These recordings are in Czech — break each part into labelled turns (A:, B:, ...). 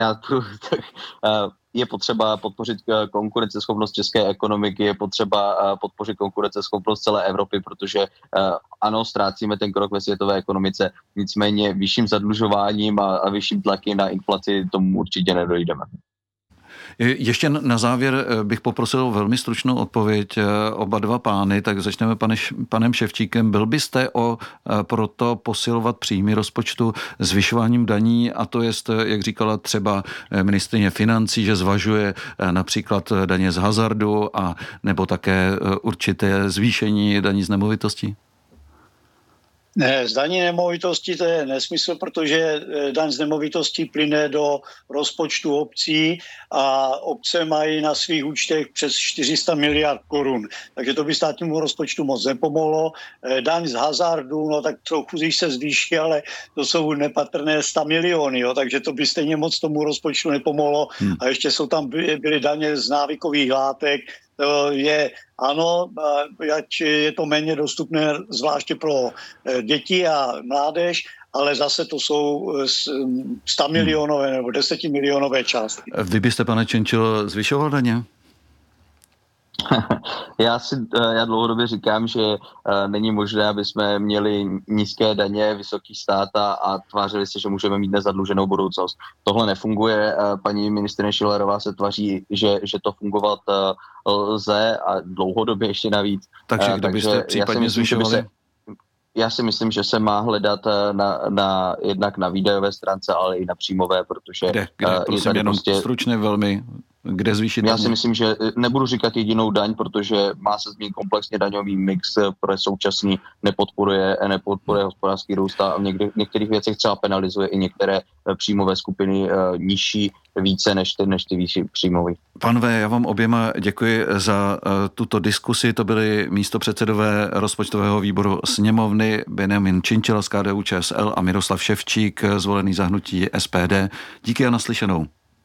A: tak, je potřeba podpořit konkurenceschopnost české ekonomiky, je potřeba podpořit konkurenceschopnost celé Evropy, protože ano, ztrácíme ten krok ve světové ekonomice, nicméně vyšším zadlužováním a vyšším tlakem na inflaci tomu určitě nedojdeme.
B: Ještě na závěr bych poprosil velmi stručnou odpověď oba dva pány, tak začneme panem Ševčíkem. Byl byste proto posilovat příjmy rozpočtu zvyšováním daní, a to jest, jak říkala třeba ministryně financí, že zvažuje například daně z hazardu a nebo také určité zvýšení daní z nemovitostí?
C: Ne, z daní nemovitosti to je nesmysl, protože daň z nemovitostí plyne do rozpočtu obcí a obce mají na svých účtech přes 400 miliard korun. Takže to by státnímu rozpočtu moc nepomohlo. Daň z hazardu, no tak trochu se zvýší, ale to jsou nepatrné 100 miliony, jo, takže to by stejně moc tomu rozpočtu nepomohlo. A ještě jsou tam byly daně z návykových látek. Je ano, ať je to méně dostupné, zvláště pro děti a mládež, ale zase to jsou 100 milionové nebo 10 milionové částky.
B: Vy byste, pane Čenčilo, zvyšoval daně?
A: Já dlouhodobě říkám, že není možné, aby jsme měli nízké daně, vysoký stát a tvářili se, že můžeme mít nezadluženou budoucnost. Tohle nefunguje. Paní ministryně Schillerová se tváří, že to fungovat lze a dlouhodobě ještě navíc.
B: Takže kdybyste případně zvyšovali?
A: Já si myslím, že se má hledat jednak na výdajové stránce, ale i na příjmové, protože...
B: Kde? Prosím, jenom stručně velmi... Kde zvýšit
A: daně? Já si myslím, že nebudu říkat jedinou daň, protože má se změnit komplexně daňový mix, pro současný nepodporuje hospodářský růst a v některých věcech třeba penalizuje i některé příjmové skupiny nižší více než ty výšší příjmový.
B: Pánové, já vám oběma děkuji za tuto diskusi. To byli místopředsedové rozpočtového výboru sněmovny Benjamin Činčila z KDU-ČSL a Miroslav Ševčík, zvolený za hnutí SPD. Díky a naslyšenou.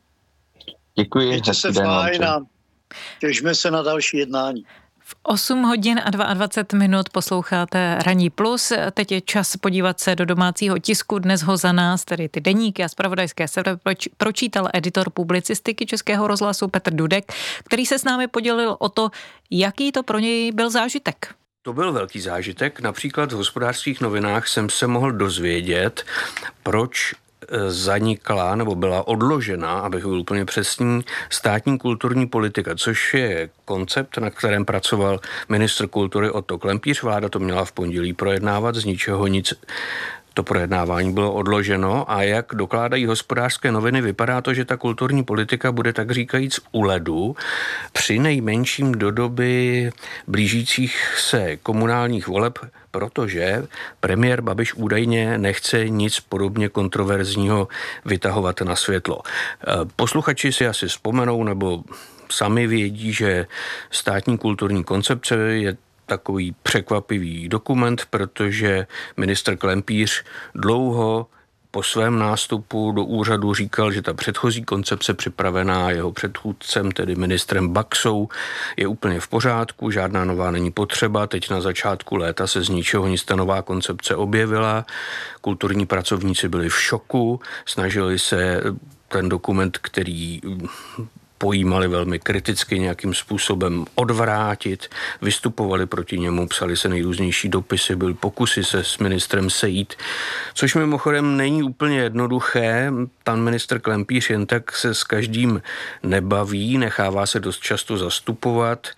A: Děkuji.
C: Mějte se fajn a těšíme se na další jednání.
D: V 8 hodin a 22 minut posloucháte Ranní plus. Teď je čas podívat se do domácího tisku. Dnes ho za nás, tedy ty deníky a zpravodajské servery, pročítal editor publicistiky Českého rozhlasu Petr Dudek, který se s námi podělil o to, jaký to pro něj byl zážitek.
E: To byl velký zážitek. Například v Hospodářských novinách jsem se mohl dozvědět, proč zanikla nebo byla odložena, abych byl úplně přesný, státní kulturní politika, což je koncept, na kterém pracoval ministr kultury Otto Klempíř. Vláda to měla v pondělí projednávat, z ničeho nic. To projednávání bylo odloženo a jak dokládají Hospodářské noviny, vypadá to, že ta kulturní politika bude tak říkajíc u ledu, při nejmenším do doby blížících se komunálních voleb, protože premiér Babiš údajně nechce nic podobně kontroverzního vytahovat na světlo. Posluchači si asi vzpomenou nebo sami vědí, že státní kulturní koncepce je takový překvapivý dokument, protože ministr Klempíř dlouho po svém nástupu do úřadu říkal, že ta předchozí koncepce připravená jeho předchůdcem, tedy ministrem Baxou, je úplně v pořádku, žádná nová není potřeba. Teď na začátku léta se z ničeho nic ta nová koncepce objevila. Kulturní pracovníci byli v šoku, snažili se ten dokument, který pojímali velmi kriticky, nějakým způsobem odvrátit, vystupovali proti němu, psali se nejrůznější dopisy, byly pokusy se s ministrem sejít, což mimochodem není úplně jednoduché. Pan ministr Klempíř jen tak se s každým nebaví, nechává se dost často zastupovat.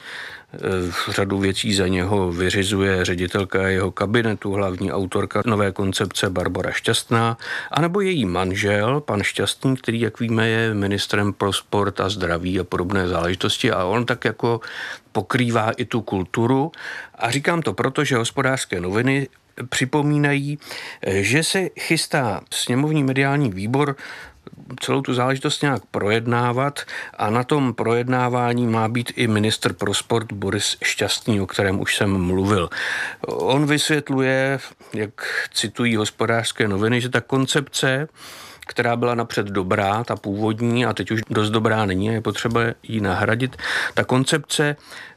E: Řadu věcí za něho vyřizuje ředitelka jeho kabinetu, hlavní autorka nové koncepce Barbora Šťastná, anebo její manžel, pan Šťastný, který, jak víme, je ministrem pro sport a zdraví a podobné záležitosti a on tak jako pokrývá i tu kulturu. A říkám to proto, že Hospodářské noviny připomínají, že se chystá sněmovní mediální výbor celou tu záležitost nějak projednávat a na tom projednávání má být i ministr pro sport Boris Šťastný, o kterém už jsem mluvil. On vysvětluje, jak citují Hospodářské noviny, že ta koncepce, která byla napřed dobrá, ta původní, a teď už dost dobrá není, je potřeba ji nahradit. Ta koncepce,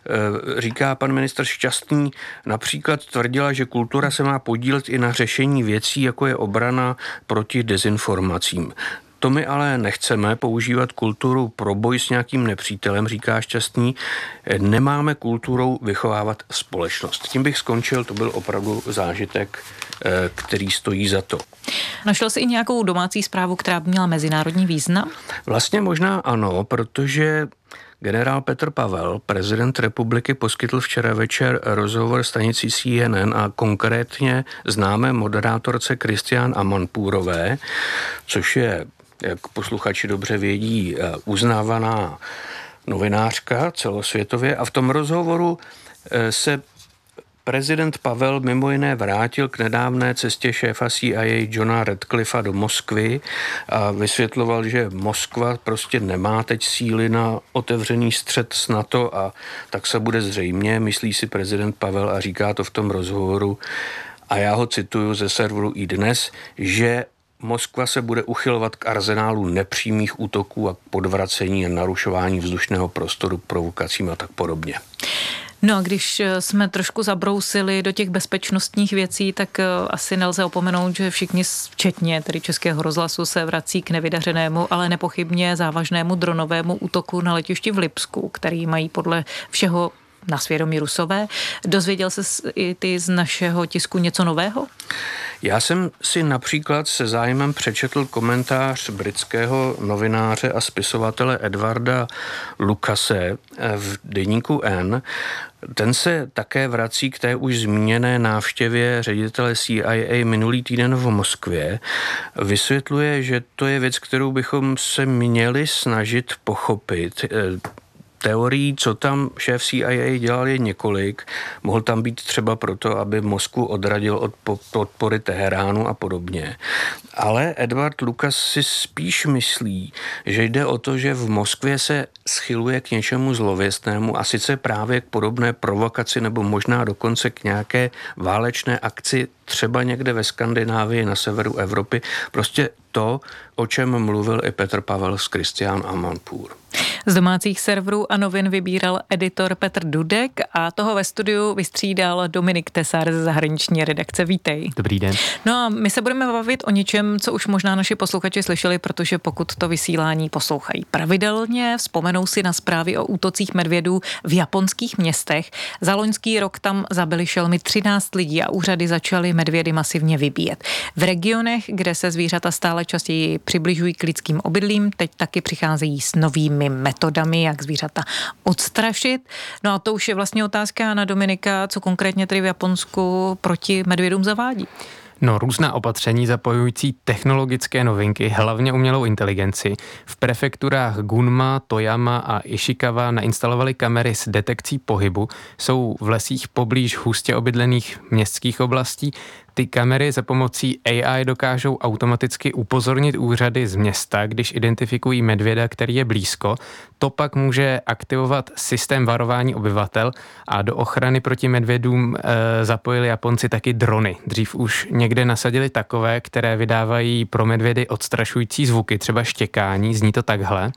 E: říká pan ministr Šťastný, například tvrdila, že kultura se má podílet i na řešení věcí, jako je obrana proti dezinformacím. To my ale nechceme používat kulturu pro boj s nějakým nepřítelem, říká Šťastný. Nemáme kulturou vychovávat společnost. Tím bych skončil, to byl opravdu zážitek, který stojí za to.
D: Našel jsi i nějakou domácí zprávu, která by měla mezinárodní význam?
E: Vlastně možná ano, protože generál Petr Pavel, prezident republiky, poskytl včera večer rozhovor stanici CNN a konkrétně známé moderátorce Christiane Amanpourové, což je, jak posluchači dobře vědí, uznávaná novinářka celosvětově, a v tom rozhovoru se prezident Pavel mimo jiné vrátil k nedávné cestě šéfa CIA Johna Radcliffa do Moskvy a vysvětloval, že Moskva prostě nemá teď síly na otevřený střet s NATO a tak se bude zřejmě, myslí si prezident Pavel a říká to v tom rozhovoru, a já ho cituju ze serveru iDnes, že Moskva se bude uchylovat k arzenálu nepřímých útoků a k podvracení a narušování vzdušného prostoru, provokacím a tak podobně.
D: No a když jsme trošku zabrousili do těch bezpečnostních věcí, tak asi nelze opomenout, že všichni, včetně tedy Českého rozhlasu, se vrací k nevydařenému, ale nepochybně závažnému dronovému útoku na letišti v Lipsku, který mají podle všeho na svědomí Rusové. Dozvěděl ses i ty z našeho tisku něco nového?
E: Já jsem si například se zájmem přečetl komentář britského novináře a spisovatele Edwarda Lucase v deníku N. Ten se také vrací k té už zmíněné návštěvě ředitele CIA minulý týden v Moskvě. Vysvětluje, že to je věc, kterou bychom se měli snažit pochopit. Teorií, co tam šéf CIA dělal, je několik. Mohl tam být třeba proto, aby Moskvu odradil od podpory Teheránu a podobně. Ale Edward Lucas si spíš myslí, že jde o to, že v Moskvě se schyluje k něčemu zlověstnému a sice právě k podobné provokaci nebo možná dokonce k nějaké válečné akci třeba někde ve Skandinávii na severu Evropy. Prostě to, o čem mluvil i Petr Pavel s Christiane Amanpour.
D: Z domácích serverů a novin vybíral editor Petr Dudek a toho ve studiu vystřídal Dominik Tesár ze zahraniční redakce. Vítej.
F: Dobrý den.
D: No a my se budeme bavit o něčem, co už možná naši posluchači slyšeli, protože pokud to vysílání poslouchají pravidelně, vzpomenou si na zprávy o útocích medvědů v japonských městech. Za loňský rok tam zabili šelmy 13 lidí a úřady začaly medvědy masivně vybíjet. V regionech, kde se zvířata stále častěji přibližují k lidským obydlím, teď taky přicházejí s novými metodami, jak zvířata odstrašit. No a to už je vlastně otázka na Dominika, co konkrétně tedy v Japonsku proti medvědům zavádí.
F: No, různá opatření zapojující technologické novinky, hlavně umělou inteligenci. V prefekturách Gunma, Toyama a Ishikawa nainstalovali kamery s detekcí pohybu. Jsou v lesích poblíž hustě obydlených městských oblastí. Ty kamery za pomocí AI dokážou automaticky upozornit úřady z města, když identifikují medvěda, který je blízko. To pak může aktivovat systém varování obyvatel a do ochrany proti medvědům zapojili Japonci taky drony. Dřív už někde nasadili takové, které vydávají pro medvědy odstrašující zvuky, třeba štěkání, zní to takhle.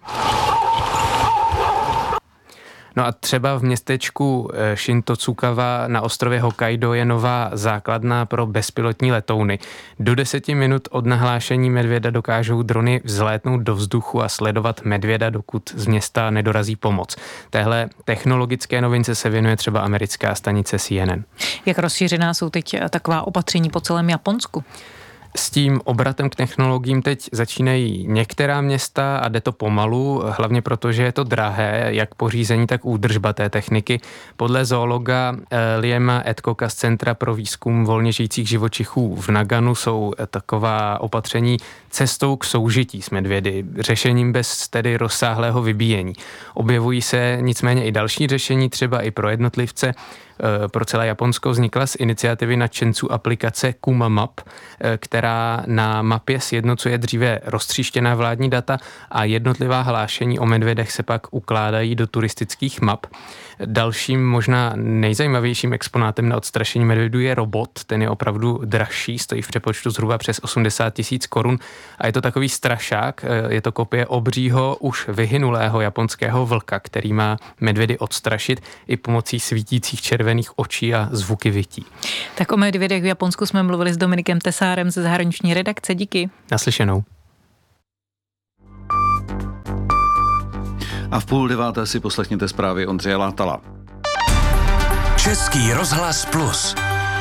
F: No a třeba v městečku Shintotsukawa na ostrově Hokkaido je nová základna pro bezpilotní letouny. Do 10 minut od nahlášení medvěda dokážou drony vzlétnout do vzduchu a sledovat medvěda, dokud z města nedorazí pomoc. Téhle technologické novince se věnuje třeba americká stanice CNN.
D: Jak rozšířená jsou teď taková opatření po celém Japonsku?
F: S tím obratem k technologiím teď začínají některá města a jde to pomalu, hlavně proto, že je to drahé, jak pořízení, tak údržba té techniky. Podle zoologa Liama Edcocka z Centra pro výzkum volně žijících živočichů v Naganu jsou taková opatření cestou k soužití s medvědy, řešením bez tedy rozsáhlého vybíjení. Objevují se nicméně i další řešení, třeba i pro jednotlivce. Pro celé Japonsko vznikla z iniciativy nadšenců aplikace Kuma Map, která na mapě sjednocuje dříve roztříštěná vládní data a jednotlivá hlášení o medvědech se pak ukládají do turistických map. Dalším možná nejzajímavějším exponátem na odstrašení medvědů je robot. Ten je opravdu dražší, stojí v přepočtu zhruba přes 80 000 korun a je to takový strašák. Je to kopie obřího už vyhynulého japonského vlka, který má medvědy odstrašit i pomocí svítících červených očí a zvuky vytí.
D: Tak o medvědech v Japonsku jsme mluvili s Dominikem Tesárem ze zahraniční redakce. Díky.
F: Naslyšenou.
B: A v 8:30 si poslechněte zprávy Ondřeje Látala.
G: Český rozhlas Plus.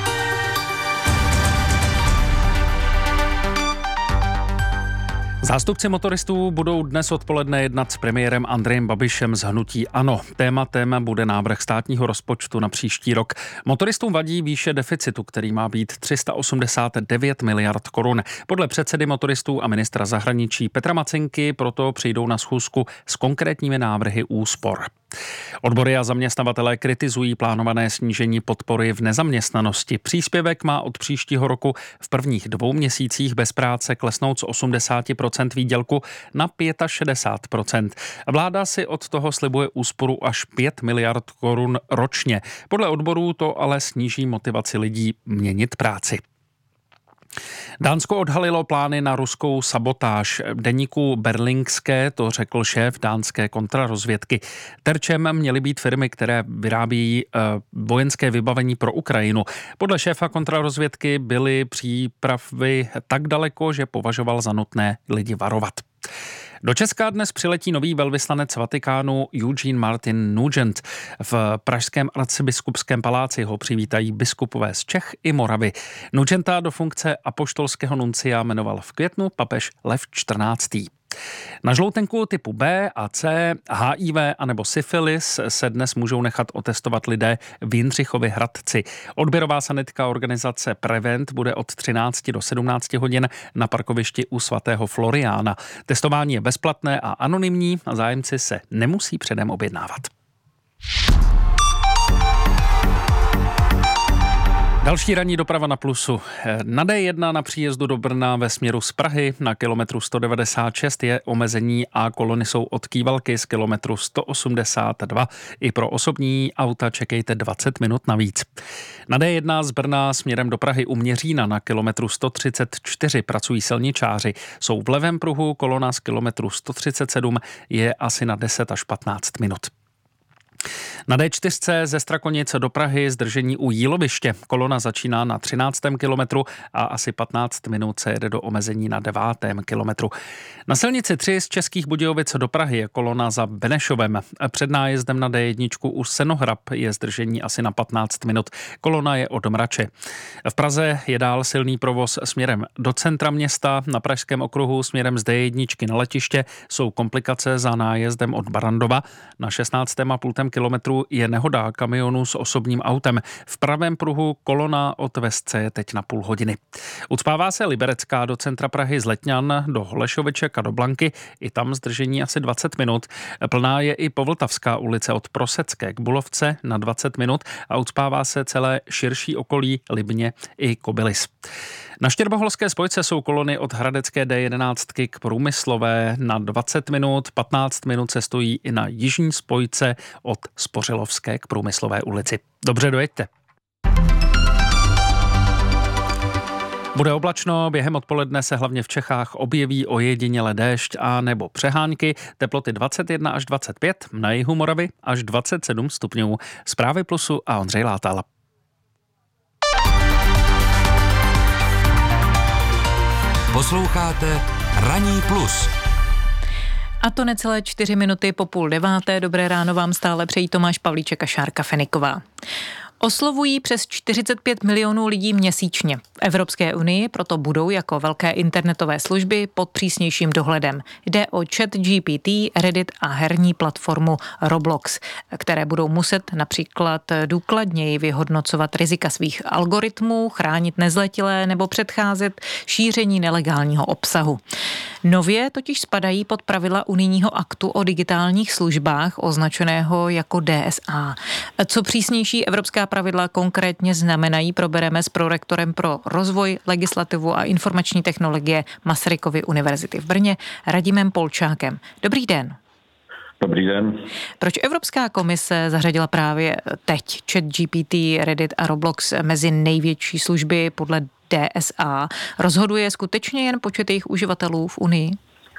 H: Zástupci motoristů budou dnes odpoledne jednat s premiérem Andrejem Babišem z hnutí ANO. Tématem bude návrh státního rozpočtu na příští rok. Motoristům vadí výše deficitu, který má být 389 miliard korun. Podle předsedy motoristů a ministra zahraničí Petra Macinky proto přijdou na schůzku s konkrétními návrhy úspor. Odbory a zaměstnavatelé kritizují plánované snížení podpory v nezaměstnanosti. Příspěvek má od příštího roku v prvních 2 měsících bez práce klesnout z 80% výdělku na 65%. Vláda si od toho slibuje úsporu až 5 miliard korun ročně. Podle odborů to ale sníží motivaci lidí měnit práci. Dánsko odhalilo plány na ruskou sabotáž. Deníku Berlingské to řekl šéf dánské kontrarozvědky. Terčem měly být firmy, které vyrábějí vojenské vybavení pro Ukrajinu. Podle šéfa kontrarozvědky byly přípravy tak daleko, že považoval za nutné lidi varovat. Do Česka dnes přiletí nový velvyslanec Vatikánu Eugene Martin Nugent. V pražském arcibiskupském paláci ho přivítají biskupové z Čech i Moravy. Nugenta do funkce apoštolského nuncia jmenoval v květnu papež Lev XIV. Na žloutenku typu B a C, HIV anebo syfilis se dnes můžou nechat otestovat lidé v Jindřichově Hradci. Odběrová sanitka organizace Prevent bude od 13 do 17 hodin na parkovišti u svatého Floriána. Testování je bezplatné a anonymní a zájemci se nemusí předem objednávat. Další ranní doprava na Plusu. Na D1 na příjezdu do Brna ve směru z Prahy na kilometru 196 je omezení a kolony jsou od Kývalky z kilometru 182. I pro osobní auta čekejte 20 minut navíc. Na D1 z Brna směrem do Prahy u Měřína na kilometru 134 pracují silničáři. Jsou v levém pruhu, kolona z kilometru 137 je asi na 10 až 15 minut. Na D4 ze Strakonic do Prahy zdržení u Jíloviště. Kolona začíná na 13. kilometru a asi 15 minut se jede do omezení na 9. kilometru. Na silnici 3 z Českých Budějovic do Prahy je kolona za Benešovem. Před nájezdem na D1 u Senohrab je zdržení asi na 15 minut. Kolona je od Mrače. V Praze je dál silný provoz směrem do centra města. Na Pražském okruhu směrem z D1 na letiště jsou komplikace za nájezdem od Barandova. Na 16,5 kilometru je nehoda kamionu s osobním autem. V pravém pruhu kolona od Vesce je teď na půl hodiny. Ucpává se Liberecká do centra Prahy z Letňan do Holešoviček a do Blanky. I tam zdržení asi 20 minut. Plná je i Povltavská ulice od Prosecké k Bulovce na 20 minut a ucpává se celé širší okolí Libně i Kobylis. Na Štěrboholské spojce jsou kolony od Hradecké D11 k Průmyslové na 20 minut, 15 minut se stojí i na jižní spojce od Spořilovské k Průmyslové ulici. Dobře, dojeďte. Bude oblačno, během odpoledne se hlavně v Čechách objeví ojediněle déšť a nebo přehánky, teploty 21 až 25, na jihu Moravy až 27 stupňů. Zprávy Plusu a Ondřej Látal.
G: Posloucháte Ranní plus.
D: A to necelé 4 minuty po 8:30. Dobré ráno vám stále přejí Tomáš Pavlíček a Šárka Feniková. Oslovují přes 45 milionů lidí měsíčně. V Evropské unii proto budou jako velké internetové služby pod přísnějším dohledem. Jde o ChatGPT, Reddit a herní platformu Roblox, které budou muset například důkladněji vyhodnocovat rizika svých algoritmů, chránit nezletilé nebo předcházet šíření nelegálního obsahu. Nově totiž spadají pod pravidla unijního aktu o digitálních službách, označeného jako DSA. Co přísnější evropská pravidla konkrétně znamenají, probereme s prorektorem pro rozvoj, legislativu a informační technologie Masarykovy univerzity v Brně, Radimem Polčákem. Dobrý den.
I: Dobrý den.
D: Proč Evropská komise zařadila právě teď ChatGPT, Reddit a Roblox mezi největší služby podle DSA? Rozhoduje skutečně jen počet jejich uživatelů v Unii?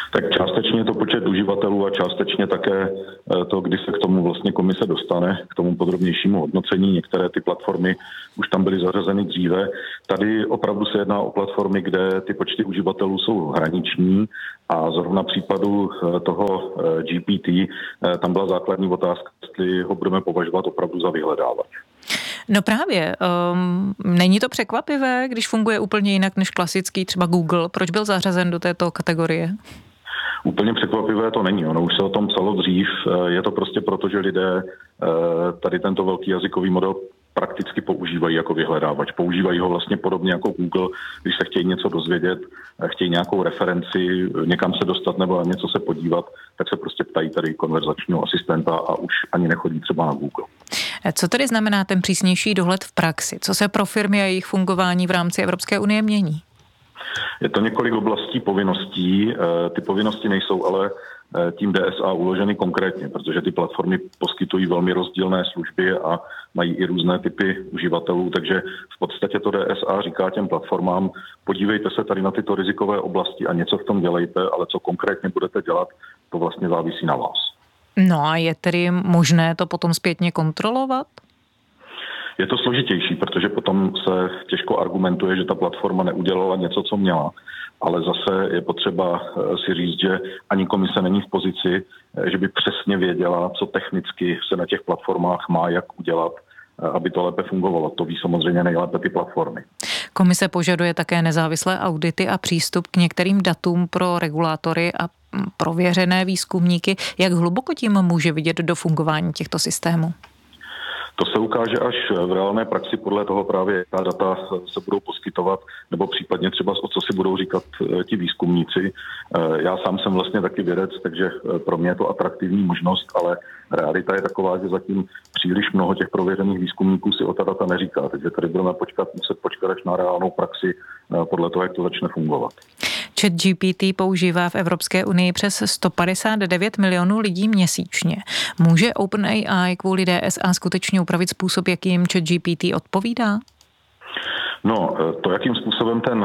I: Tak částečně to počet uživatelů a částečně také to, kdy se k tomu vlastně komise dostane, k tomu podrobnějšímu hodnocení. Některé ty platformy už tam byly zařazeny dříve. Tady opravdu se jedná o platformy, kde ty počty uživatelů jsou hraniční a zrovna v případu toho GPT tam byla základní otázka, jestli ho budeme považovat opravdu za vyhledávač.
D: No právě, není to překvapivé, když funguje úplně jinak než klasický třeba Google? Proč byl zařazen do této kategorie?
I: Úplně překvapivé to není. Ono už se o tom psalo dřív. Je to prostě proto, že lidé tady tento velký jazykový model prakticky používají jako vyhledávač. Používají ho vlastně podobně jako Google, když se chtějí něco dozvědět, chtějí nějakou referenci, někam se dostat nebo na něco se podívat, tak se prostě ptají tady konverzačního asistenta a už ani nechodí třeba na Google.
D: Co tedy znamená ten přísnější dohled v praxi? Co se pro firmy a jejich fungování v rámci Evropské unie mění?
I: Je to několik oblastí povinností. Ty povinnosti nejsou ale tím DSA uloženy konkrétně, protože ty platformy poskytují velmi rozdílné služby a mají i různé typy uživatelů, takže v podstatě to DSA říká těm platformám, podívejte se tady na tyto rizikové oblasti a něco v tom dělejte, ale co konkrétně budete dělat, to vlastně závisí na vás.
D: No a je tedy možné to potom zpětně kontrolovat?
I: Je to složitější, protože potom se těžko argumentuje, že ta platforma neudělala něco, co měla. Ale zase je potřeba si říct, že ani komise není v pozici, že by přesně věděla, co technicky se na těch platformách má jak udělat, aby to lépe fungovalo. To ví samozřejmě nejlépe ty platformy. Komise
D: požaduje také nezávislé audity a přístup k některým datům pro regulátory a prověřené výzkumníky. Jak hluboko tím může vidět do fungování těchto systémů?
I: To se ukáže až v reálné praxi podle toho právě, jaká data se budou poskytovat, nebo případně třeba o co si budou říkat ti výzkumníci. Já sám jsem vlastně taky vědec, takže pro mě je to atraktivní možnost, ale realita je taková, že zatím příliš mnoho těch prověřených výzkumníků si o ta data neříká, takže tady budeme muset počkat až na reálnou praxi podle toho, jak to začne fungovat.
D: ChatGPT používá v Evropské unii přes 159 milionů lidí měsíčně. Může OpenAI kvůli DSA skutečně upravit způsob, jakým ChatGPT odpovídá?
I: No, to, jakým způsobem ten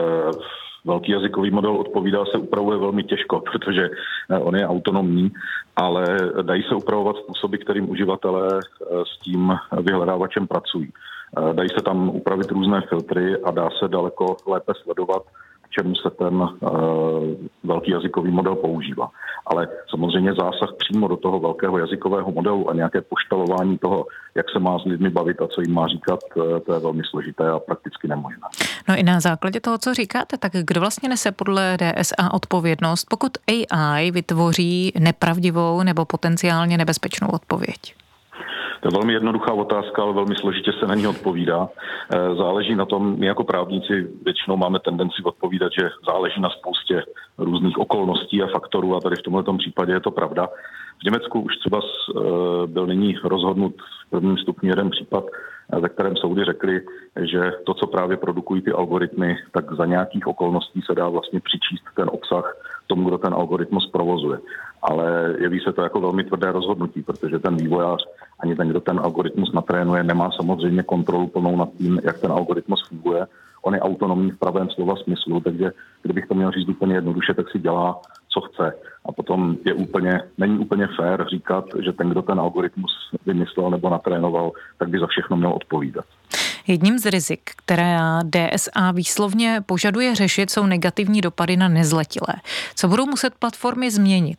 I: velký jazykový model odpovídá, se upravuje velmi těžko, protože on je autonomní, ale dají se upravovat způsoby, kterým uživatelé s tím vyhledávačem pracují. Dají se tam upravit různé filtry a dá se daleko lépe sledovat, čemu se ten velký jazykový model používá. Ale samozřejmě zásah přímo do toho velkého jazykového modelu a nějaké poštalování toho, jak se má s lidmi bavit a co jim má říkat, to je velmi složité a prakticky nemožné.
D: No i na základě toho, co říkáte, tak kdo vlastně nese podle DSA odpovědnost, pokud AI vytvoří nepravdivou nebo potenciálně nebezpečnou odpověď?
I: To je velmi jednoduchá otázka, ale velmi složitě se na ní odpovídá. Záleží na tom, my jako právníci většinou máme tendenci odpovídat, že záleží na spoustě různých okolností a faktorů a tady v tomto případě je to pravda. V Německu už třeba byl nyní rozhodnut v prvním stupni jeden případ, ve kterém soudy řekli, že to, co právě produkují ty algoritmy, tak za nějakých okolností se dá vlastně přičíst ten obsah tomu, kdo ten algoritmus provozuje. Ale jeví se to jako velmi tvrdé rozhodnutí, protože ten vývojář ani ten, kdo ten algoritmus natrénuje, nemá samozřejmě kontrolu plnou nad tím, jak ten algoritmus funguje. On je autonomní v pravém slova smyslu, takže kdybych to měl říct úplně jednoduše, tak si dělá, co chce. A potom není úplně fér říkat, že ten, kdo ten algoritmus vymyslel nebo natrénoval, tak by za všechno měl odpovídat.
D: Jedním z rizik, které DSA výslovně požaduje řešit, jsou negativní dopady na nezletilé. Co budou muset platformy změnit?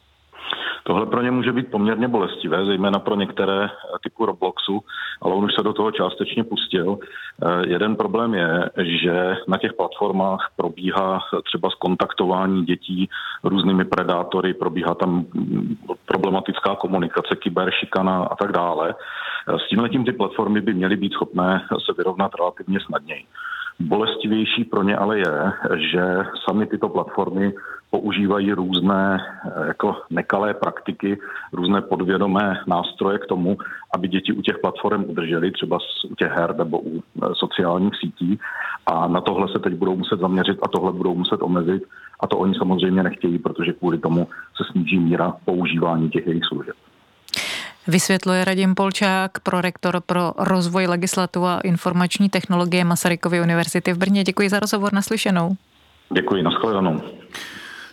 I: Tohle pro ně může být poměrně bolestivé, zejména pro některé typu Robloxu, ale on už se do toho částečně pustil. Jeden problém je, že na těch platformách probíhá třeba zkontaktování dětí různými predátory, probíhá tam problematická komunikace, kyberšikana a tak dále. S tímhletím ty platformy by měly být schopné se vyrovnat relativně snadněji. Bolestivější pro ně ale je, že sami tyto platformy používají různé jako nekalé praktiky, různé podvědomé nástroje k tomu, aby děti u těch platform udrželi, třeba u těch her nebo u sociálních sítí. A na tohle se teď budou muset zaměřit a tohle budou muset omezit. A to oni samozřejmě nechtějí, protože kvůli tomu se sníží míra používání těch jejich služeb.
D: Vysvětluje Radim Polčák, prorektor pro rozvoj legislativy a informační technologie Masarykovy univerzity v Brně. Děkuji za rozhovor, naslyšenou.
I: Děkuji, nashledanou.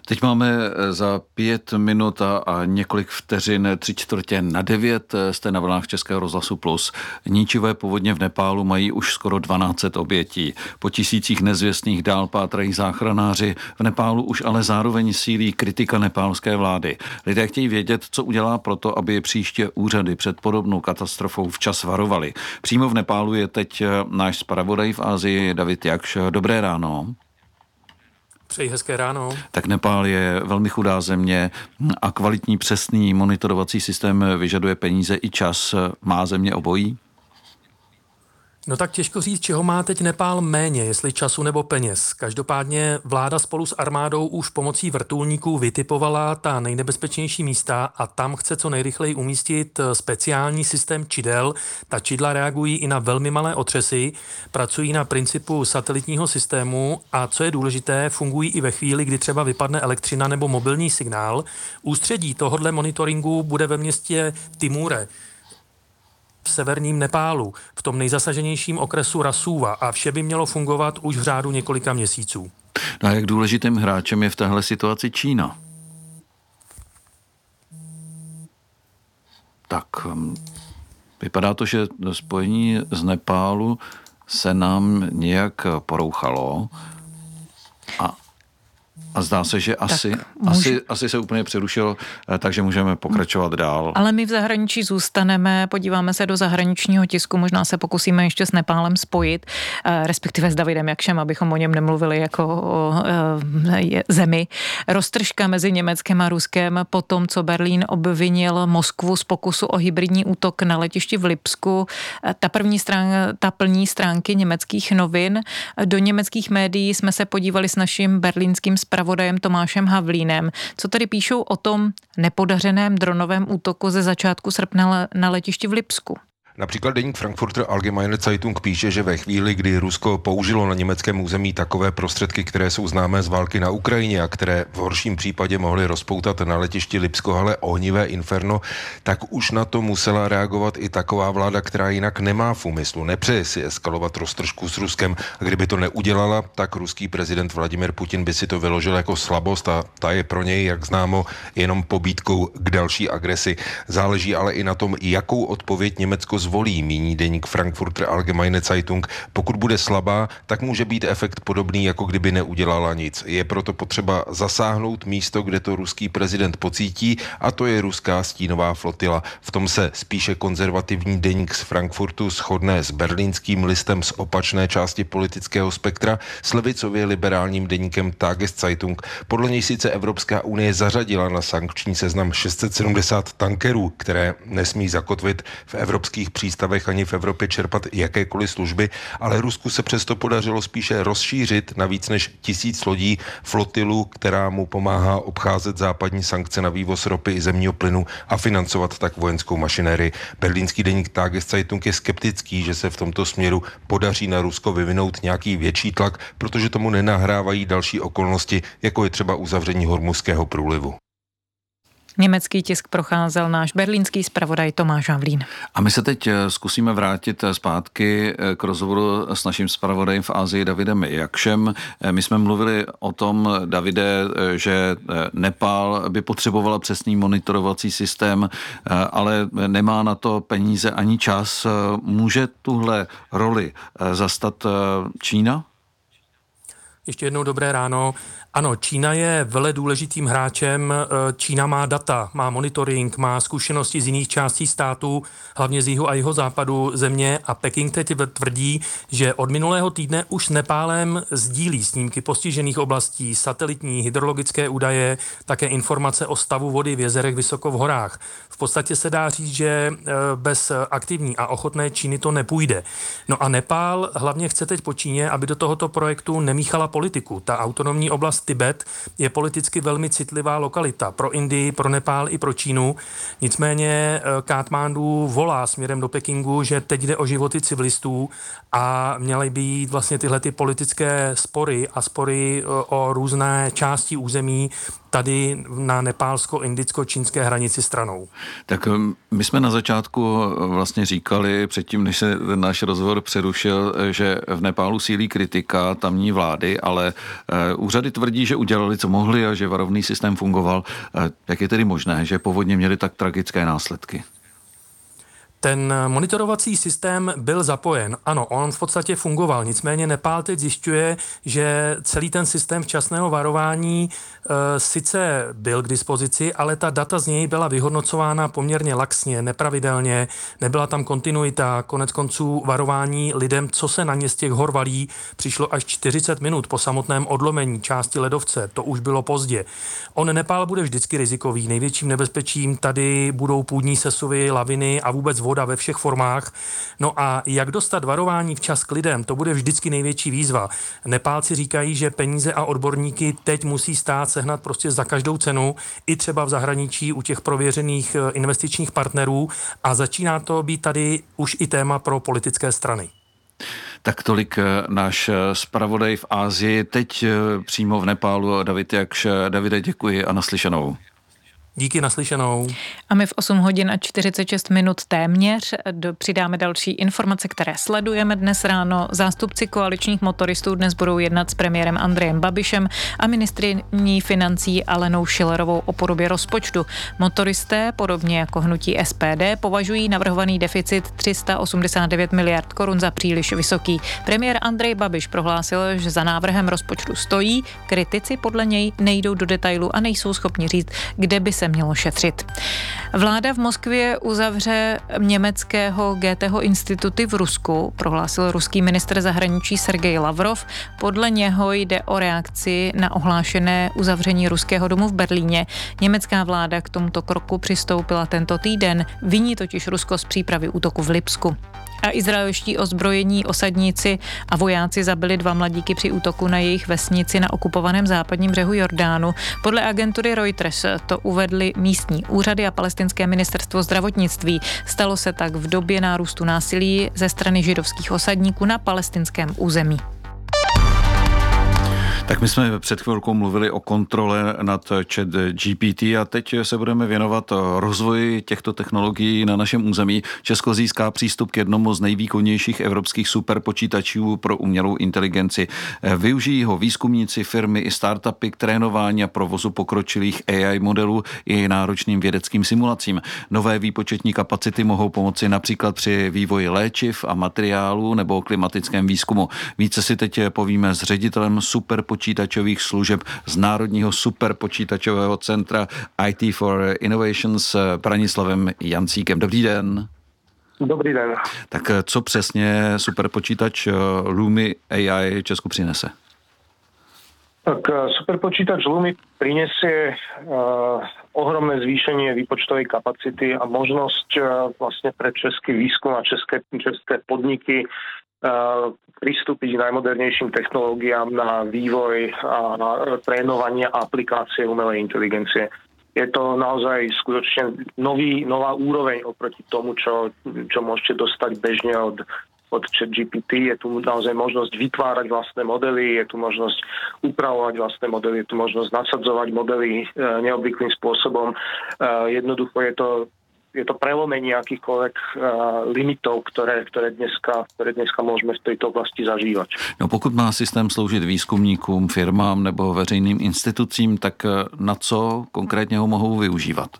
B: Teď máme za 5 minut a několik vteřin 8:45 jste na vlnách Českého rozhlasu Plus. Ničivé povodně v Nepálu mají už skoro 1200 obětí. Po tisících nezvěstných dál pátrají záchranáři. V Nepálu už ale zároveň sílí kritika nepálské vlády. Lidé chtějí vědět, co udělá proto, aby příště úřady před podobnou katastrofou včas varovali. Přímo v Nepálu je teď náš zpravodaj v Asii David Jakš. Dobré ráno.
J: Přeji hezké ráno.
B: Tak Nepál je velmi chudá země a kvalitní přesný monitorovací systém vyžaduje peníze i čas. Má země obojí?
J: No tak těžko říct, čeho má teď Nepál méně, jestli času nebo peněz. Každopádně vláda spolu s armádou už pomocí vrtulníků vytipovala ta nejnebezpečnější místa a tam chce co nejrychleji umístit speciální systém čidel. Ta čidla reagují i na velmi malé otřesy, pracují na principu satelitního systému a co je důležité, fungují i ve chvíli, kdy třeba vypadne elektřina nebo mobilní signál. Ústředí tohodle monitoringu bude ve městě Timure v severním Nepálu, v tom nejzasaženějším okresu Rasúva a vše by mělo fungovat už v řádu několika měsíců.
B: No a jak důležitým hráčem je v téhle situaci Čína? Tak vypadá to, že spojení z Nepálu se nám nějak porouchalo a zdá se, že asi se úplně přerušilo, takže můžeme pokračovat dál.
D: Ale my v zahraničí zůstaneme, podíváme se do zahraničního tisku, možná se pokusíme ještě s Nepálem spojit, respektive s Davidem Jakšem, abychom o něm nemluvili jako o zemi. Roztržka mezi Německem a Ruskem po tom, co Berlín obvinil Moskvu z pokusu o hybridní útok na letišti v Lipsku. Ta plní stránky německých novin. Do německých médií jsme se podívali s naším berlínským zpravodajem Tomášem Havlínem. Co tedy píšou o tom nepodařeném dronovém útoku ze začátku srpna na letišti v Lipsku?
K: Například deník Frankfurter Allgemeine Zeitung píše, že ve chvíli, kdy Rusko použilo na německém území takové prostředky, které jsou známé z války na Ukrajině a které v horším případě mohly rozpoutat na letišti Lipsko ohnivé inferno, tak už na to musela reagovat i taková vláda, která jinak nemá v úmyslu, nepřeje si eskalovat roztržku s Ruskem. A kdyby to neudělala, tak ruský prezident Vladimir Putin by si to vyložil jako slabost a ta je pro něj, jak známo, jenom pobídkou k další agresi. Záleží ale i na tom, jakou odpověď Německo zvolí, míní deník Frankfurter Allgemeine Zeitung. Pokud bude slabá, tak může být efekt podobný, jako kdyby neudělala nic. Je proto potřeba zasáhnout místo, kde to ruský prezident pocítí, a to je ruská stínová flotila. V tom se spíše konzervativní deník z Frankfurtu shodne s berlínským listem z opačné části politického spektra, s levicově liberálním deníkem Tageszeitung. Podle něj sice Evropská unie zařadila na sankční seznam 670 tankerů, které nesmí zakotvit v evropských přístavech ani v Evropě čerpat jakékoliv služby, ale Rusku se přesto podařilo spíše rozšířit na víc než 1000 lodí flotilu, která mu pomáhá obcházet západní sankce na vývoz ropy i zemního plynu a financovat tak vojenskou mašinérii. Berlínský deník Tageszeitung je skeptický, že se v tomto směru podaří na Rusko vyvinout nějaký větší tlak, protože tomu nenahrávají další okolnosti, jako je třeba uzavření Hormuzského průlivu.
D: Německý tisk procházel náš berlínský zpravodaj Tomáš Havlín.
B: A my se teď zkusíme vrátit zpátky k rozhovoru s naším zpravodajem v Asii Davidem Jakšem. My jsme mluvili o tom, Davide, že Nepál by potřebovala přesný monitorovací systém, ale nemá na to peníze ani čas. Může tuhle roli zastat Čína?
J: Ještě jednou dobré ráno. Ano, Čína je veledůležitým hráčem. Čína má data, má monitoring, má zkušenosti z jiných částí státu, hlavně z jihu a jihozápadu země, a Peking teď tvrdí, že od minulého týdne už s Nepálem sdílí snímky postižených oblastí, satelitní, hydrologické údaje, také informace o stavu vody v jezerech vysoko v horách. V podstatě se dá říct, že bez aktivní a ochotné Číny to nepůjde. No a Nepál hlavně chce teď po Číně, aby do tohoto projektu nemíchala politiku. Ta autonomní oblast Tibet je politicky velmi citlivá lokalita pro Indii, pro Nepál i pro Čínu. Nicméně Katmandu volá směrem do Pekingu, že teď jde o životy civilistů a měly by jít vlastně tyhle ty politické spory a spory o různé části území tady na nepálsko-indicko-čínské hranici stranou.
B: Tak my jsme na začátku vlastně říkali, předtím, než se náš rozhovor přerušil, že v Nepálu sílí kritika tamní vlády, ale úřady tvrdí, že udělali, co mohli a že varovný systém fungoval. Jak je tedy možné, že povodně měly tak tragické následky?
J: Ten monitorovací systém byl zapojen. Ano, on v podstatě fungoval. Nicméně Nepál teď zjišťuje, že celý ten systém včasného varování sice byl k dispozici, ale ta data z něj byla vyhodnocována poměrně laxně, nepravidelně, nebyla tam kontinuita. Konec konců varování lidem, co se na ně z těch hor valí, přišlo až 40 minut po samotném odlomení části ledovce. To už bylo pozdě. Nepál bude vždycky rizikový. Největším nebezpečím tady budou půdní sesuvy, laviny a vůbec voda ve všech formách. No a jak dostat varování včas k lidem, to bude vždycky největší výzva. Nepálci říkají, že peníze a odborníky teď musí stát sehnat prostě za každou cenu, i třeba v zahraničí u těch prověřených investičních partnerů, a začíná to být tady už i téma pro politické strany.
B: Tak tolik náš zpravodaj v Asii, teď přímo v Nepálu David Jakš. Davide, děkuji a naslyšenou.
J: Díky, naslyšenou.
D: A my v 8 hodin a 46 minut téměř přidáme další informace, které sledujeme dnes ráno. Zástupci koaličních motoristů dnes budou jednat s premiérem Andrejem Babišem a ministryní financí Alenou Schillerovou o podobě rozpočtu. Motoristé, podobně jako hnutí SPD, považují navrhovaný deficit 389 miliard korun za příliš vysoký. Premiér Andrej Babiš prohlásil, že za návrhem rozpočtu stojí, kritici podle něj nejdou do detailu a nejsou schopni říct, kde by se mělo šetřit. Vláda v Moskvě uzavře německého Goetheho instituty v Rusku, prohlásil ruský ministr zahraničí Sergej Lavrov. Podle něho jde o reakci na ohlášené uzavření ruského domu v Berlíně. Německá vláda k tomuto kroku přistoupila tento týden, viní totiž Rusko z přípravy útoku v Lipsku. A izraelští ozbrojení osadníci a vojáci zabili 2 mladíky při útoku na jejich vesnici na okupovaném západním břehu Jordánu. Podle agentury Reuters to uvedly místní úřady a palestinské ministerstvo zdravotnictví. Stalo se tak v době nárůstu násilí ze strany židovských osadníků na palestinském území.
B: Tak my jsme před chvilkou mluvili o kontrole nad ChatGPT a teď se budeme věnovat rozvoji těchto technologií na našem území. Česko získá přístup k jednomu z nejvýkonnějších evropských superpočítačů pro umělou inteligenci. Využijí ho výzkumníci, firmy i startupy k trénování a provozu pokročilých AI modelů i náročným vědeckým simulacím. Nové výpočetní kapacity mohou pomoci například při vývoji léčiv a materiálů nebo klimatickém výzkumu. Více si teď povíme s ředitelem superpočítačových služeb z Národního superpočítačového centra IT for Innovations Branislavem Jancíkem. Dobrý den.
L: Dobrý den.
B: Tak co přesně superpočítač Lumi AI Česku přinese?
L: Tak superpočítač Lumi prinesie ohromné zvýšenie výpočtovej kapacity a možnosť vlastne pre český výskum a české podniky pristúpiť k najmodernejším technológiám na vývoj a na trénovanie a aplikácie umelej inteligencie. Je to naozaj skutočne nová úroveň oproti tomu, čo môžete dostať bežne od ChatGPT. Je tu naozaj možnosť vytvárať vlastné modely, je tu možnosť upravovať vlastné modely, je tu možnosť nasadzovať modely neobvyklým spôsobom. Jednoducho je to prelomenie akýchkoľvek limitov, ktoré dneska môžeme v tejto oblasti zažívať.
B: No pokud má systém sloužit výzkumníkům, firmám nebo veřejným institucím, tak na co konkrétně ho mohou využívat?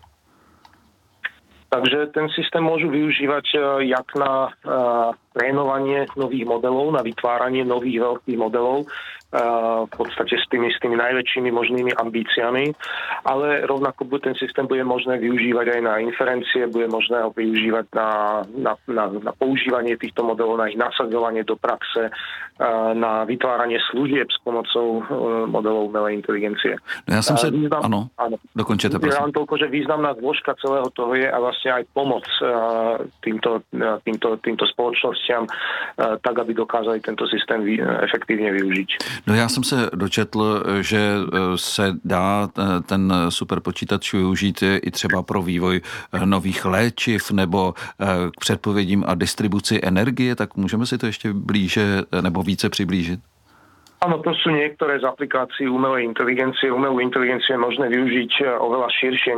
L: Takže ten systém môžu využívať jak na trénovanie nových modelov, na vytváranie nových veľkých modelov, v podstate s tými najväčšími možnými ambíciami, ale rovnako ten systém bude možné využívať aj na inferencie, bude možné ho využívať na používanie týchto modelov, na ich nasadzovanie do praxe, na vytváranie služieb s pomocou modelov umelej inteligencie.
B: No ja som sa... Áno, dokončete, prosím.
L: Ja len toľko, že významná zložka celého toho je a vlastne aj pomoc týmto spoločnostiam, tak, aby dokázali tento systém efektívne využiť.
B: No já jsem se dočetl, že se dá ten superpočítač využít i třeba pro vývoj nových léčiv nebo k předpovědím a distribuci energie, tak můžeme si to ještě blíže nebo více přiblížit?
L: Áno, to sú niektoré z aplikácií umelej inteligencie. Umelú inteligenciu je možné využiť oveľa širšie,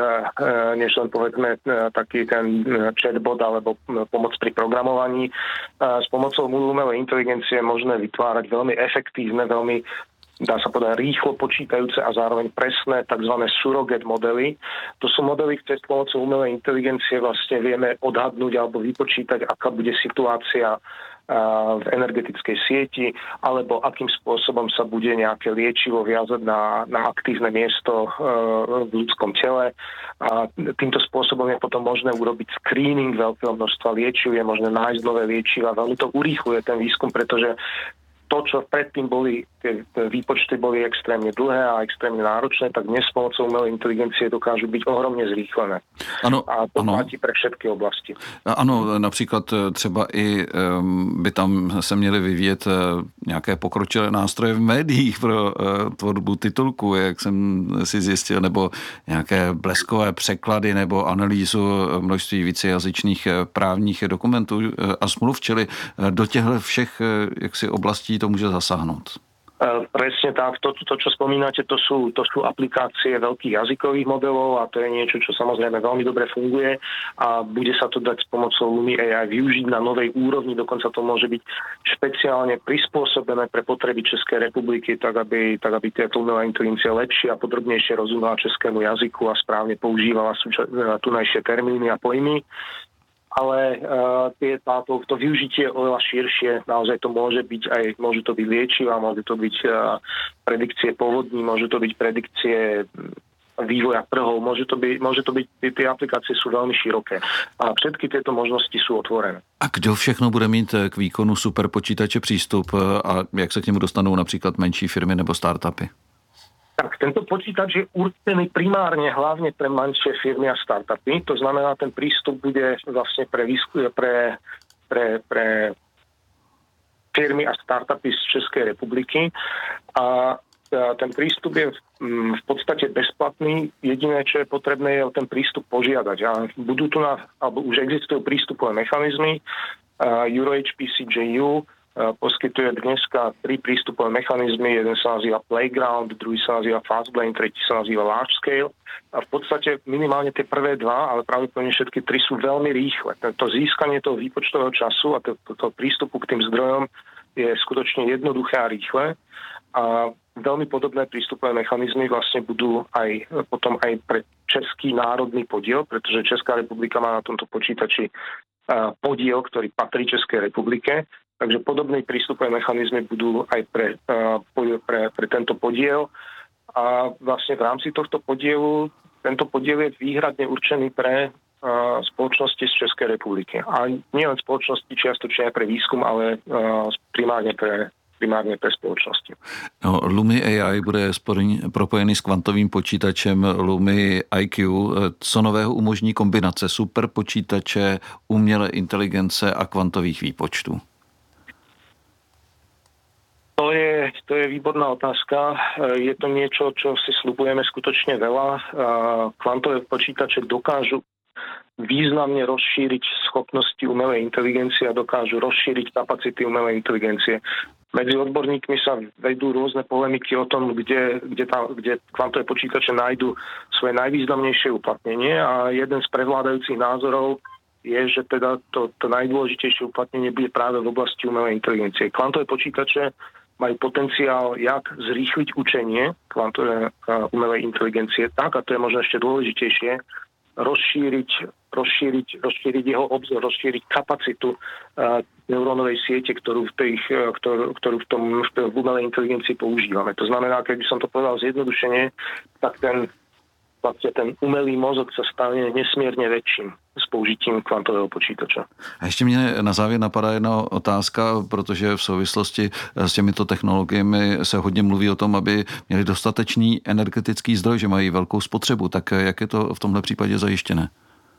L: než len povedzme taký ten chatbot alebo pomoc pri programovaní. S pomocou umelej inteligencie je možné vytvárať veľmi efektívne, veľmi dá sa povedať rýchlo počítajúce a zároveň presné tzv. Surrogate modely. To sú modely, ktoré s pomocou umelej inteligencie vlastne vieme odhadnúť alebo vypočítať, aká bude situácia v energetickej sieti, alebo akým spôsobom sa bude nejaké liečivo viazať na aktívne miesto v ľudskom tele. A týmto spôsobom je potom možné urobiť screening veľkého množstva liečiv, je možné nájsť nové liečiva. Veľmi to urýchluje ten výskum, pretože to, čo predtým boli, tie výpočty boli extrémne dlhé a extrémne náročné, tak dnes s pomocou umelej inteligencie dokážu byť ohromne zrýchlené.
B: Ano,
L: a to platí pre všetky oblasti.
B: Ano, například třeba i by tam se měly vyvíjet nějaké pokročilé nástroje v médiích pro tvorbu titulku, jak jsem si zjistil, nebo nějaké bleskové překlady nebo analýzu množství vícejazyčných právních dokumentů a smluv, čili do těchto všech jaksi oblastí to může zasáhnout.
L: Presne tak. To, čo spomínate, to sú aplikácie veľkých jazykových modelov a to je niečo, čo samozrejme veľmi dobre funguje a bude sa to dať s pomocou Lumi AI využiť na novej úrovni. Dokonca to môže byť špeciálne prispôsobené pre potreby Českej republiky, tak aby tieto umelá inteligencia lepšie a podrobnejšie rozumela českému jazyku a správne používala tunajšie termíny a pojmy. Ale to využitie je oveľa širšie. Naozaj to môžu to byť liečiva, môžu to byť predikcie povodní, môžu to byť predikcie vývoja trhov, môže to byť, tie aplikácie sú veľmi široké. A všetky tieto možnosti sú otvorené.
B: A kdo všechno bude mít k výkonu superpočítače přístup a jak se k němu dostanou například menší firmy nebo startupy?
L: Tak tento počítač je určený primárne hlavne pre menšie firmy a startupy. To znamená, ten prístup bude vlastne pre firmy a startupy z Českej republiky. A ten prístup je v podstate bezplatný. Jediné, čo je potrebné, je o ten prístup požiadať. A budú tu alebo už existujú prístupové mechanizmy. EuroHPCJU poskytuje dneska 3 prístupové mechanizmy. Jeden sa nazýva Playground, druhý sa nazýva Fastbrain, tretí sa nazýva Large Scale. A v podstate minimálne tie prvé 2, ale pravdepodobne všetky 3 sú veľmi rýchle. To získanie toho výpočtového času a toho prístupu k tým zdrojom je skutočne jednoduché a rýchle. A veľmi podobné prístupové mechanizmy vlastne budú potom aj pre český národný podiel, pretože Česká republika má na tomto počítači podiel, ktorý patrí Českej republike. Takže podobné prístupové mechanizmy budú aj pre tento podiel. A vlastne v rámci tohto podielu, tento podiel je výhradne určený pre spoločnosti z Českej republiky. A nie len spoločnosti čiastočne aj pre výskum, ale primárne pre spoločnosti.
B: No, Lumi AI bude propojený s kvantovým počítačem Lumi IQ. Co nového umožní kombinace superpočítače, umělé inteligence a kvantových výpočtů?
L: To je výborná otázka. Je to niečo, čo si sľubujeme skutočne veľa. Kvantové počítače dokážu významne rozšíriť schopnosti umelej inteligencie a dokážu rozšíriť kapacity umelej inteligencie. Medzi odborníkmi sa vedú rôzne polemiky o tom, kde kvantové počítače nájdu svoje najvýznamnejšie uplatnenie a jeden z prevládajúcich názorov je, že teda to najdôležitejšie uplatnenie bude práve v oblasti umelej inteligencie. Kvantové počítače majú potenciál, jak zrýchliť učenie kvantové umelej inteligencie tak, a to je možno ešte dôležitejšie, rozšíriť jeho obzor, rozšíriť kapacitu neurónovej siete, ktorú v umelej inteligencii používame. To znamená, keď by som to povedal zjednodušene, tak ten umelý mozog sa stane nesmierne väčším s použitím kvantového počítača.
B: A ještě mě na závěr napadá jedna otázka, protože v souvislosti s těmito technologiemi se hodně mluví o tom, aby měli dostatečný energetický zdroj, že mají velkou spotřebu. Tak jak je to v tomhle případě zajištěné?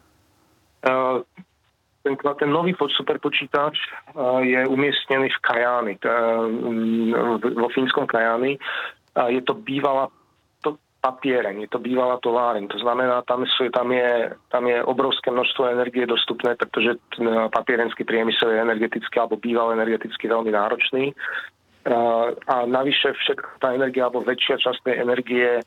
L: Ten nový superpočítač je umiestnený v Kajáni, vo fínskom Kajáni. Je to bývalá papiereň, je to bývalá továreň. To znamená, tam je obrovské množstvo energie dostupné, pretože papierenský priemysel je energeticky alebo býval energeticky veľmi náročný. A navyše všetká tá energia, alebo väčšia časť tej energie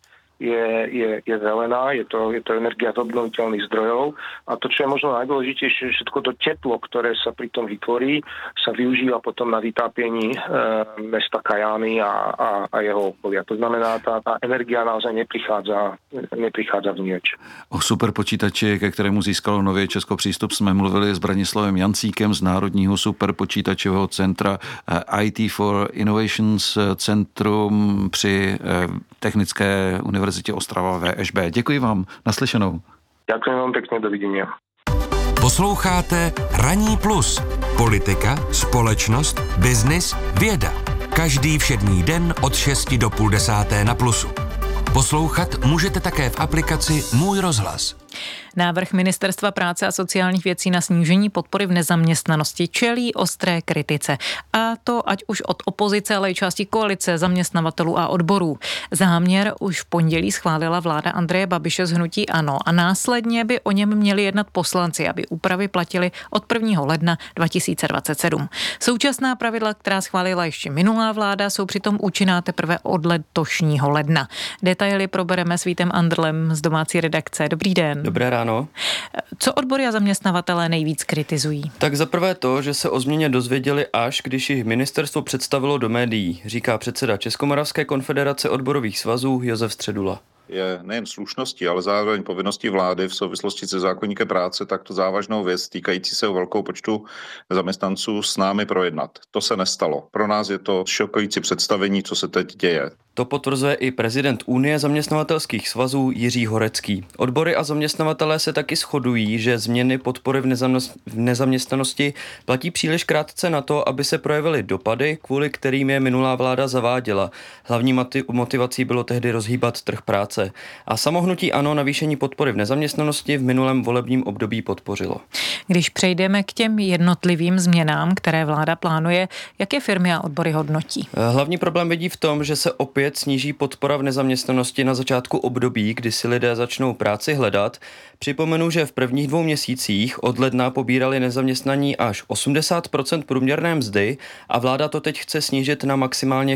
L: je zelená, je to energia z obnoviteľných zdrojov a to, čo je možno najdôležitejšie, že všetko to teplo, ktoré sa pri tom vytvorí, sa využíva potom na vytápení mesta Kajany a jeho okolia. To znamená, tá energia naozaj neprichádza vnieč.
B: O superpočítači, ke kterému získalo Nově Česko přístup, jsme mluvili s Branislavem Jancíkem z Národního superpočítačového centra IT for Innovations Centrum při Technické univerzitě Ostrava VŠB. Děkuji vám, naslyšenou.
L: Ďakujem vám pekne, dovidenia.
G: Posloucháte Ranní plus. Politika, společnost, biznis, věda. Každý všední den od 6 do 9:30 na Plusu. Poslouchat můžete také v aplikaci Můj rozhlas.
D: Návrh Ministerstva práce a sociálních věcí na snížení podpory v nezaměstnanosti čelí ostré kritice. A to ať už od opozice, ale i části koalice, zaměstnavatelů a odborů. Záměr už v pondělí schválila vláda Andreje Babiše z hnutí ANO a následně by o něm měli jednat poslanci, aby úpravy platily od 1. ledna 2027. Současná pravidla, která schválila ještě minulá vláda, jsou přitom účinná teprve od letošního ledna. Detaily probereme s Vítem Andrlem z domácí redakce. Dobrý den.
M: Dobré ráno.
D: Co odbory a zaměstnavatelé nejvíc kritizují?
M: Tak za prvé to, že se o změně dozvěděli až, když jich ministerstvo představilo do médií, říká předseda Českomoravské konfederace odborových svazů Josef Středula.
N: Je nejen slušností, ale zároveň povinností vlády v souvislosti se zákoníkem práce takto závažnou věc týkající se velkou počtu zaměstnanců s námi projednat. To se nestalo. Pro nás je to šokující představení, co se teď děje.
M: To potvrzuje i prezident Unie zaměstnavatelských svazů Jiří Horecký. Odbory a zaměstnavatelé se taky shodují, že změny podpory v nezaměstnanosti platí příliš krátce na to, aby se projevily dopady, kvůli kterým je minulá vláda zaváděla. Hlavní motivací bylo tehdy rozhýbat trh práce. A samohnutí ANO navýšení podpory v nezaměstnanosti v minulém volebním období podpořilo.
D: Když přejdeme k těm jednotlivým změnám, které vláda plánuje, jaké firmy a odbory hodnotí?
M: Hlavní problém vidí v tom, že se opět sníží podpora v nezaměstnanosti na začátku období, kdy si lidé začnou práci hledat. Připomenu, že v prvních 2 měsících od ledna pobírali nezaměstnaní až 80% průměrné mzdy a vláda to teď chce snížit na maximálně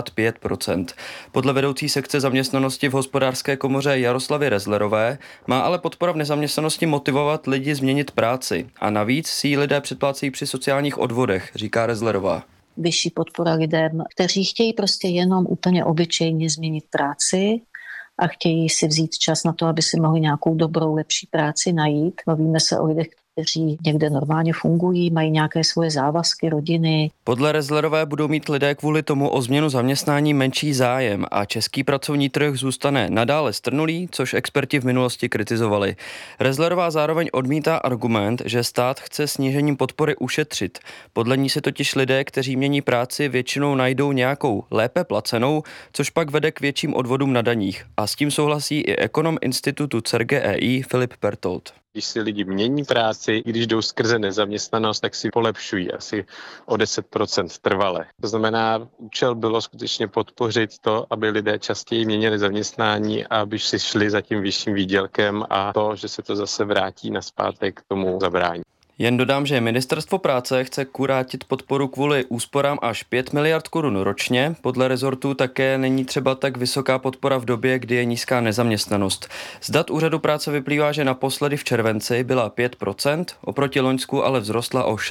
M: 65%. Podle vedoucí sekce zaměstnanosti v Hospodářské komoře Jaroslavy Rezlerové má ale podpora v nezaměstnanosti motivovat lidi změnit práci a navíc si ji lidé předplácejí při sociálních odvodech, říká Rezlerová.
O: Vyšší podpora lidem, kteří chtějí prostě jenom úplně obyčejně změnit práci a chtějí si vzít čas na to, aby si mohli nějakou dobrou, lepší práci najít. Bavíme se o lidech, kteří někde normálně fungují, mají nějaké svoje závazky, rodiny.
M: Podle Rezlerové budou mít lidé kvůli tomu o změnu zaměstnání menší zájem a český pracovní trh zůstane nadále strnulý, což experti v minulosti kritizovali. Rezlerová zároveň odmítá argument, že stát chce snížením podpory ušetřit. Podle ní se totiž lidé, kteří mění práci, většinou najdou nějakou lépe placenou, což pak vede k větším odvodům na daních. A s tím souhlasí i ekonom institutu CERGE Filip Pertold.
P: Když si lidi mění práci, když jdou skrze nezaměstnanost, tak si polepšují asi o 10% trvale. To znamená, účel bylo skutečně podpořit to, aby lidé častěji měnili zaměstnání a aby si šli za tím vyšším výdělkem a to, že se to zase vrátí nazpátek, k tomu zabrání.
M: Jen dodám, že Ministerstvo práce chce kurátit podporu kvůli úsporám až 5 miliard korun ročně. Podle rezortu také není třeba tak vysoká podpora v době, kdy je nízká nezaměstnanost. Z dat úřadu práce vyplývá, že naposledy v červenci byla 5%, oproti loňsku ale vzrostla o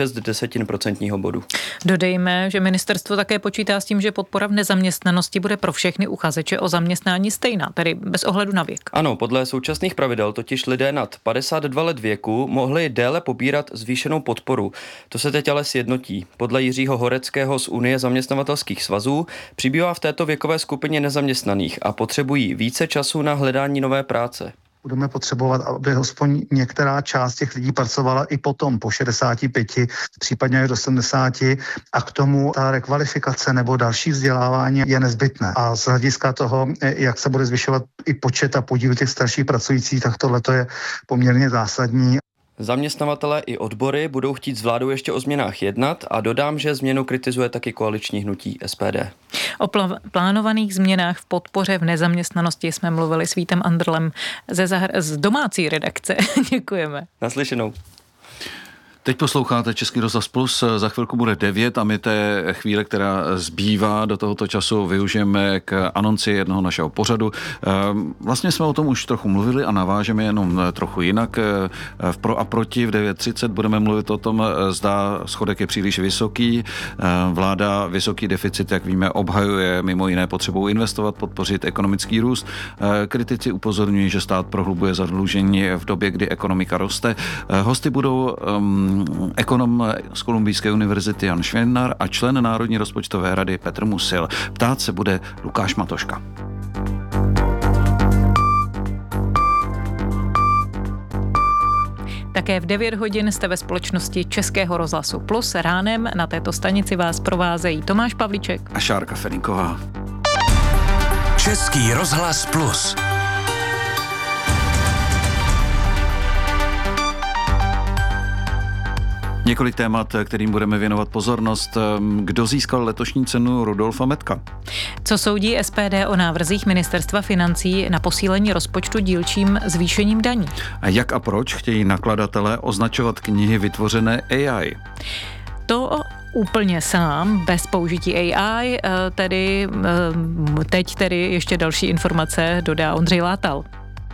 M: 0,6% bodu.
D: Dodejme, že ministerstvo také počítá s tím, že podpora v nezaměstnanosti bude pro všechny uchazeče o zaměstnání stejná, tedy bez ohledu na věk.
M: Ano, podle současných pravidel totiž lidé nad 52 let věku mohli déle pobírat zvýšenou podporu. To se teď ale sjednotí. Podle Jiřího Horeckého z Unie zaměstnavatelských svazů přibývá v této věkové skupině nezaměstnaných a potřebují více času na hledání nové práce.
Q: Budeme potřebovat, aby aspoň některá část těch lidí pracovala i potom po 65, případně až do 70 a k tomu ta rekvalifikace nebo další vzdělávání je nezbytné. A z hlediska toho, jak se bude zvyšovat i počet a podíl těch starších pracujících, tak tohle je poměrně zásadní.
M: Zaměstnavatelé i odbory budou chtít s vládou ještě o změnách jednat a dodám, že změnu kritizuje taky koaliční hnutí SPD.
D: O plánovaných změnách v podpoře v nezaměstnanosti jsme mluvili s Vítem Andrlem z domácí redakce. Děkujeme.
M: Naslyšenou.
B: Teď posloucháte Český rozhlas Plus, za chvilku bude 9 a my té chvíle, která zbývá do tohoto času, využijeme k anonci jednoho našeho pořadu. Vlastně jsme o tom už trochu mluvili a navážeme jenom trochu jinak. V Pro a proti v 9:30 budeme mluvit o tom, zda schodek je příliš vysoký. Vláda vysoký deficit, jak víme, obhajuje mimo jiné potřebou investovat, podpořit ekonomický růst. Kritici upozorňují, že stát prohlubuje zadlužení v době, kdy ekonomika roste. Hosty budou ekonom z Kolumbijské univerzity Jan Švěnar a člen Národní rozpočtové rady Petr Musil. Ptát se bude Lukáš Matoška.
D: Také v 9 hodin jste ve společnosti Českého rozhlasu Plus. Ránem na této stanici vás provázejí Tomáš Pavlíček
B: a Šárka Feninková.
G: Český rozhlas Plus.
B: Několik témat, kterým budeme věnovat pozornost. Kdo získal letošní cenu Rudolfa Metka?
D: Co soudí SPD o návrzích Ministerstva financí na posílení rozpočtu dílčím zvýšením daní?
B: A jak a proč chtějí nakladatelé označovat knihy vytvořené AI?
D: To úplně sám, bez použití AI, teď ještě další informace dodá Ondřej Látal.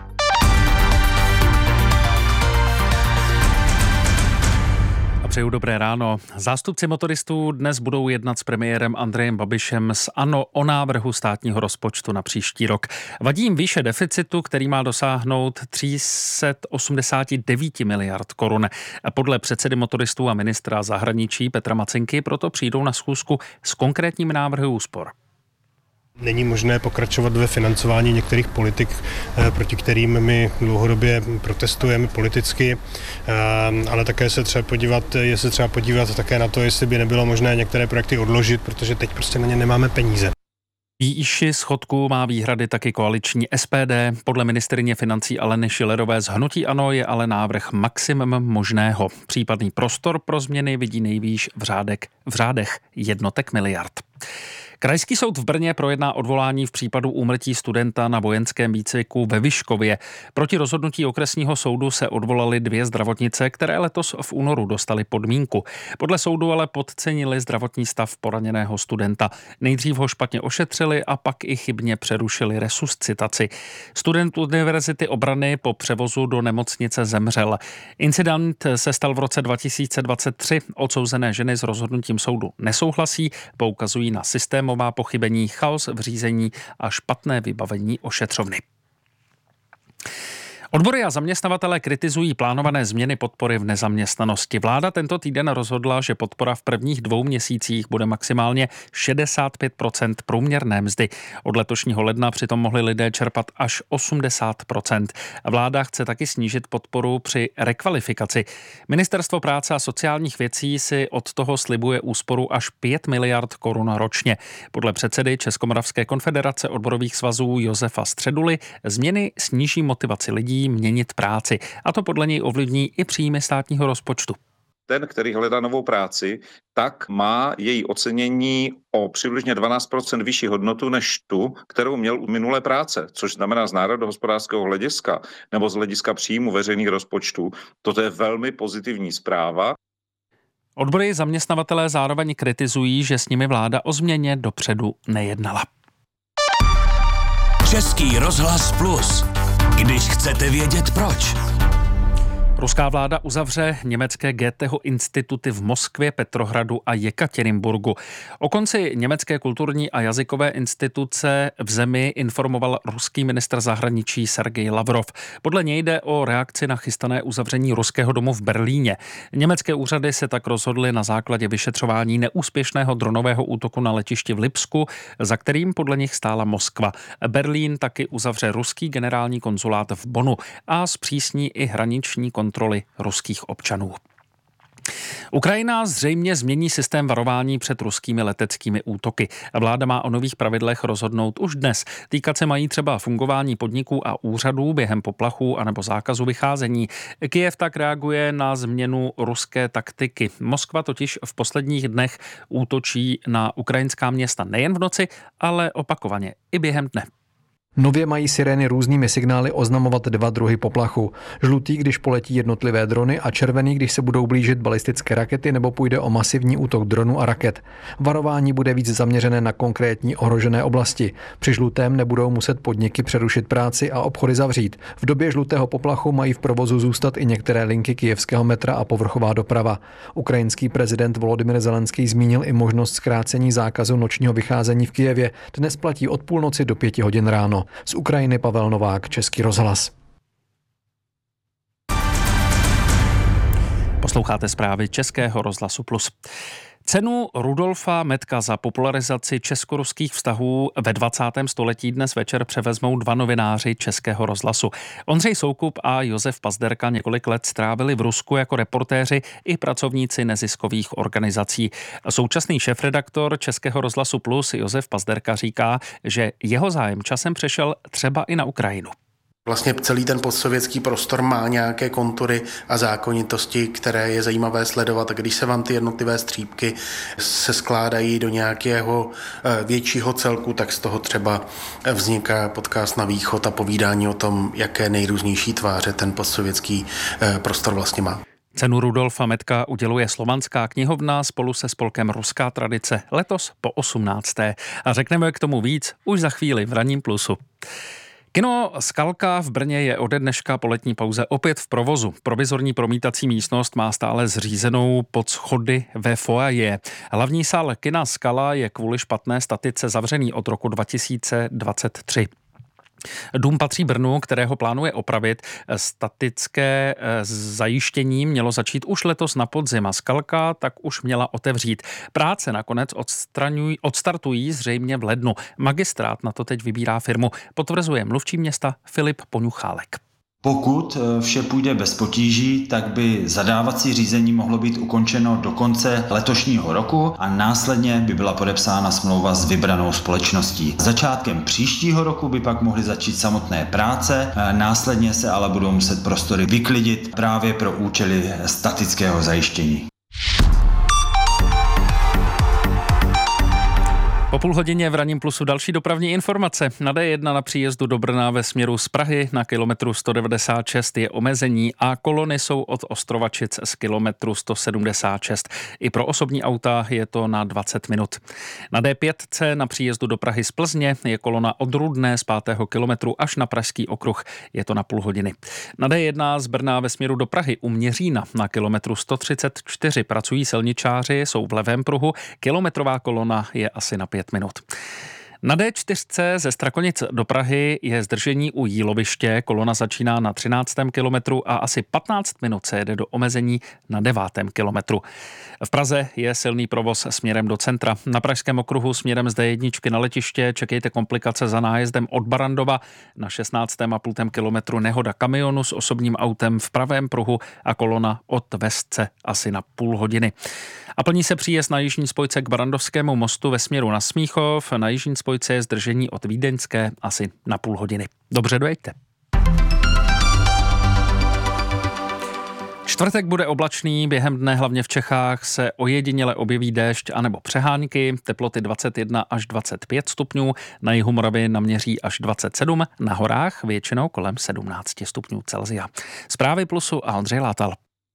H: Přeju dobré ráno. Zástupci motoristů dnes budou jednat s premiérem Andrejem Babišem z ANO o návrhu státního rozpočtu na příští rok. Vadí jim výše deficitu, který má dosáhnout 389 miliard korun. Podle předsedy motoristů a ministra zahraničí Petra Macinky proto přijdou na schůzku s konkrétními návrhy úspor.
R: Není možné pokračovat ve financování některých politik, proti kterým my dlouhodobě protestujeme politicky, ale také se třeba podívat také na to, jestli by nebylo možné některé projekty odložit, protože teď prostě na ně nemáme peníze.
H: Výši schodku má výhrady taky koaliční SPD. Podle ministryně financí Aleny Schillerové z hnutí ANO je ale návrh maximum možného. Případný prostor pro změny vidí nejvýš v řádech jednotek miliard. Krajský soud v Brně projedná odvolání v případu úmrtí studenta na vojenském výcviku ve Vyškově. Proti rozhodnutí okresního soudu se odvolaly 2 zdravotnice, které letos v únoru dostaly podmínku. Podle soudu ale podcenili zdravotní stav poraněného studenta. Nejdřív ho špatně ošetřili a pak i chybně přerušili resuscitaci. Student Univerzity obrany po převozu do nemocnice zemřel. Incident se stal v roce 2023. Odsouzené ženy s rozhodnutím soudu nesouhlasí, poukazují na systémová pochybení, chaos v řízení a špatné vybavení ošetřovny. Odbory a zaměstnavatelé kritizují plánované změny podpory v nezaměstnanosti. Vláda tento týden rozhodla, že podpora v prvních 2 měsících bude maximálně 65% průměrné mzdy. Od letošního ledna přitom mohli lidé čerpat až 80%. Vláda chce taky snížit podporu při rekvalifikaci. Ministerstvo práce a sociálních věcí si od toho slibuje úsporu až 5 miliard korun ročně. Podle předsedy Českomoravské konfederace odborových svazů Josefa Středuly změny sníží motivaci lidí měnit práci. A to podle něj ovlivní i příjmy státního rozpočtu.
N: Ten, který hledá novou práci, tak má její ocenění o přibližně 12% vyšší hodnotu než tu, kterou měl u minulé práce, což znamená z národohospodářského hlediska nebo z hlediska příjmu veřejných rozpočtů. Toto je velmi pozitivní zpráva.
H: Odbory zaměstnavatelé zároveň kritizují, že s nimi vláda o změně dopředu nejednala.
G: Český rozhlas Plus. Když chcete vědět proč.
H: Ruská vláda uzavře německé Goetheho instituty v Moskvě, Petrohradu a Jekatěrinburgu. O konci německé kulturní a jazykové instituce v zemi informoval ruský ministr zahraničí Sergej Lavrov. Podle něj jde o reakci na chystané uzavření ruského domu v Berlíně. Německé úřady se tak rozhodly na základě vyšetřování neúspěšného dronového útoku na letišti v Lipsku, za kterým podle nich stála Moskva. Berlín taky uzavře ruský generální konzulát v Bonnu a zpřísní i hraniční kontroly ruských občanů. Ukrajina zřejmě změní systém varování před ruskými leteckými útoky. Vláda má o nových pravidlech rozhodnout už dnes. Týkat se mají třeba fungování podniků a úřadů během poplachů anebo zákazu vycházení. Kyjev tak reaguje na změnu ruské taktiky. Moskva totiž v posledních dnech útočí na ukrajinská města nejen v noci, ale opakovaně i během dne.
S: Nově mají sirény různými signály oznamovat 2 druhy poplachu. Žlutý, když poletí jednotlivé drony, a červený, když se budou blížit balistické rakety nebo půjde o masivní útok dronů a raket. Varování bude víc zaměřené na konkrétní ohrožené oblasti. Při žlutém nebudou muset podniky přerušit práci a obchody zavřít. V době žlutého poplachu mají v provozu zůstat i některé linky kyjevského metra a povrchová doprava. Ukrajinský prezident Volodymyr Zelenský zmínil i možnost zkrácení zákazu nočního vycházení v Kyjevě. Dnes platí od půlnoci do 5 hodin ráno. Z Ukrajiny Pavel Novák, Český rozhlas.
H: Posloucháte zprávy Českého rozhlasu Plus. Cenu Rudolfa Metka za popularizaci česko-ruských vztahů ve 20. století dnes večer převezmou 2 novináři Českého rozhlasu. Ondřej Soukup a Josef Pazderka několik let strávili v Rusku jako reportéři i pracovníci neziskových organizací. Současný šéfredaktor Českého rozhlasu Plus Josef Pazderka říká, že jeho zájem časem přešel třeba i na Ukrajinu.
T: Vlastně celý ten postsovětský prostor má nějaké kontury a zákonitosti, které je zajímavé sledovat. A když se vám ty jednotlivé střípky se skládají do nějakého většího celku, tak z toho třeba vzniká podcast Na východ a povídání o tom, jaké nejrůznější tváře ten postsovětský prostor vlastně má.
H: Cenu Rudolfa Metka uděluje Slovanská knihovna spolu se spolkem Ruská tradice letos po 18. A řekneme k tomu víc už za chvíli v Ranním plusu. Kino Skalka v Brně je ode dneška po letní pauze opět v provozu. Provizorní promítací místnost má stále zřízenou pod schody ve foyer. Hlavní sál kina Skala je kvůli špatné statice zavřený od roku 2023. Dům patří Brnu, kterého plánuje opravit. Statické zajištění mělo začít už letos na podzim a Skalka tak už měla otevřít. Práce nakonec odstartují zřejmě v lednu. Magistrát na to teď vybírá firmu, potvrzuje mluvčí města Filip Poňuchálek.
U: Pokud vše půjde bez potíží, tak by zadávací řízení mohlo být ukončeno do konce letošního roku a následně by byla podepsána smlouva s vybranou společností. Začátkem příštího roku by pak mohly začít samotné práce, následně se ale budou muset prostory vyklidit právě pro účely statického zajištění.
H: Po půl hodině v Ranním plusu další dopravní informace. Na D1 na příjezdu do Brna ve směru z Prahy na kilometru 196 je omezení a kolony jsou od Ostrovačic z kilometru 176. I pro osobní auta je to na 20 minut. Na D5 na příjezdu do Prahy z Plzně je kolona od Rudné z 5. kilometru až na Pražský okruh. Je to na půl hodiny. Na D1 z Brna ve směru do Prahy u Měřína na kilometru 134 pracují silničáři, jsou v levém pruhu. Kilometrová kolona je asi na 5 minut. Na D4 ze Strakonic do Prahy je zdržení u Jíloviště, kolona začíná na 13. kilometru a asi 15 minut se jede do omezení na 9. kilometru. V Praze je silný provoz směrem do centra. Na Pražském okruhu směrem z D1 na letiště čekejte komplikace za nájezdem od Barandova. Na 16,5 kilometru nehoda kamionu s osobním autem v pravém pruhu a kolona od Vesce asi na půl hodiny. A plní se příjezd na jižní spojce k Barandovskému mostu ve směru na Smíchov. Na jižní spojce je zdržení od Vídeňské asi na půl hodiny. Dobře dojeďte. Čtvrtek bude oblačný, během dne hlavně v Čechách se ojediněle objeví déšť anebo přehánky, teploty 21 až 25 stupňů, na jihu Moravy naměří až 27, na horách většinou kolem 17 stupňů Celsia. Zprávy plusu a Ondřej Látal.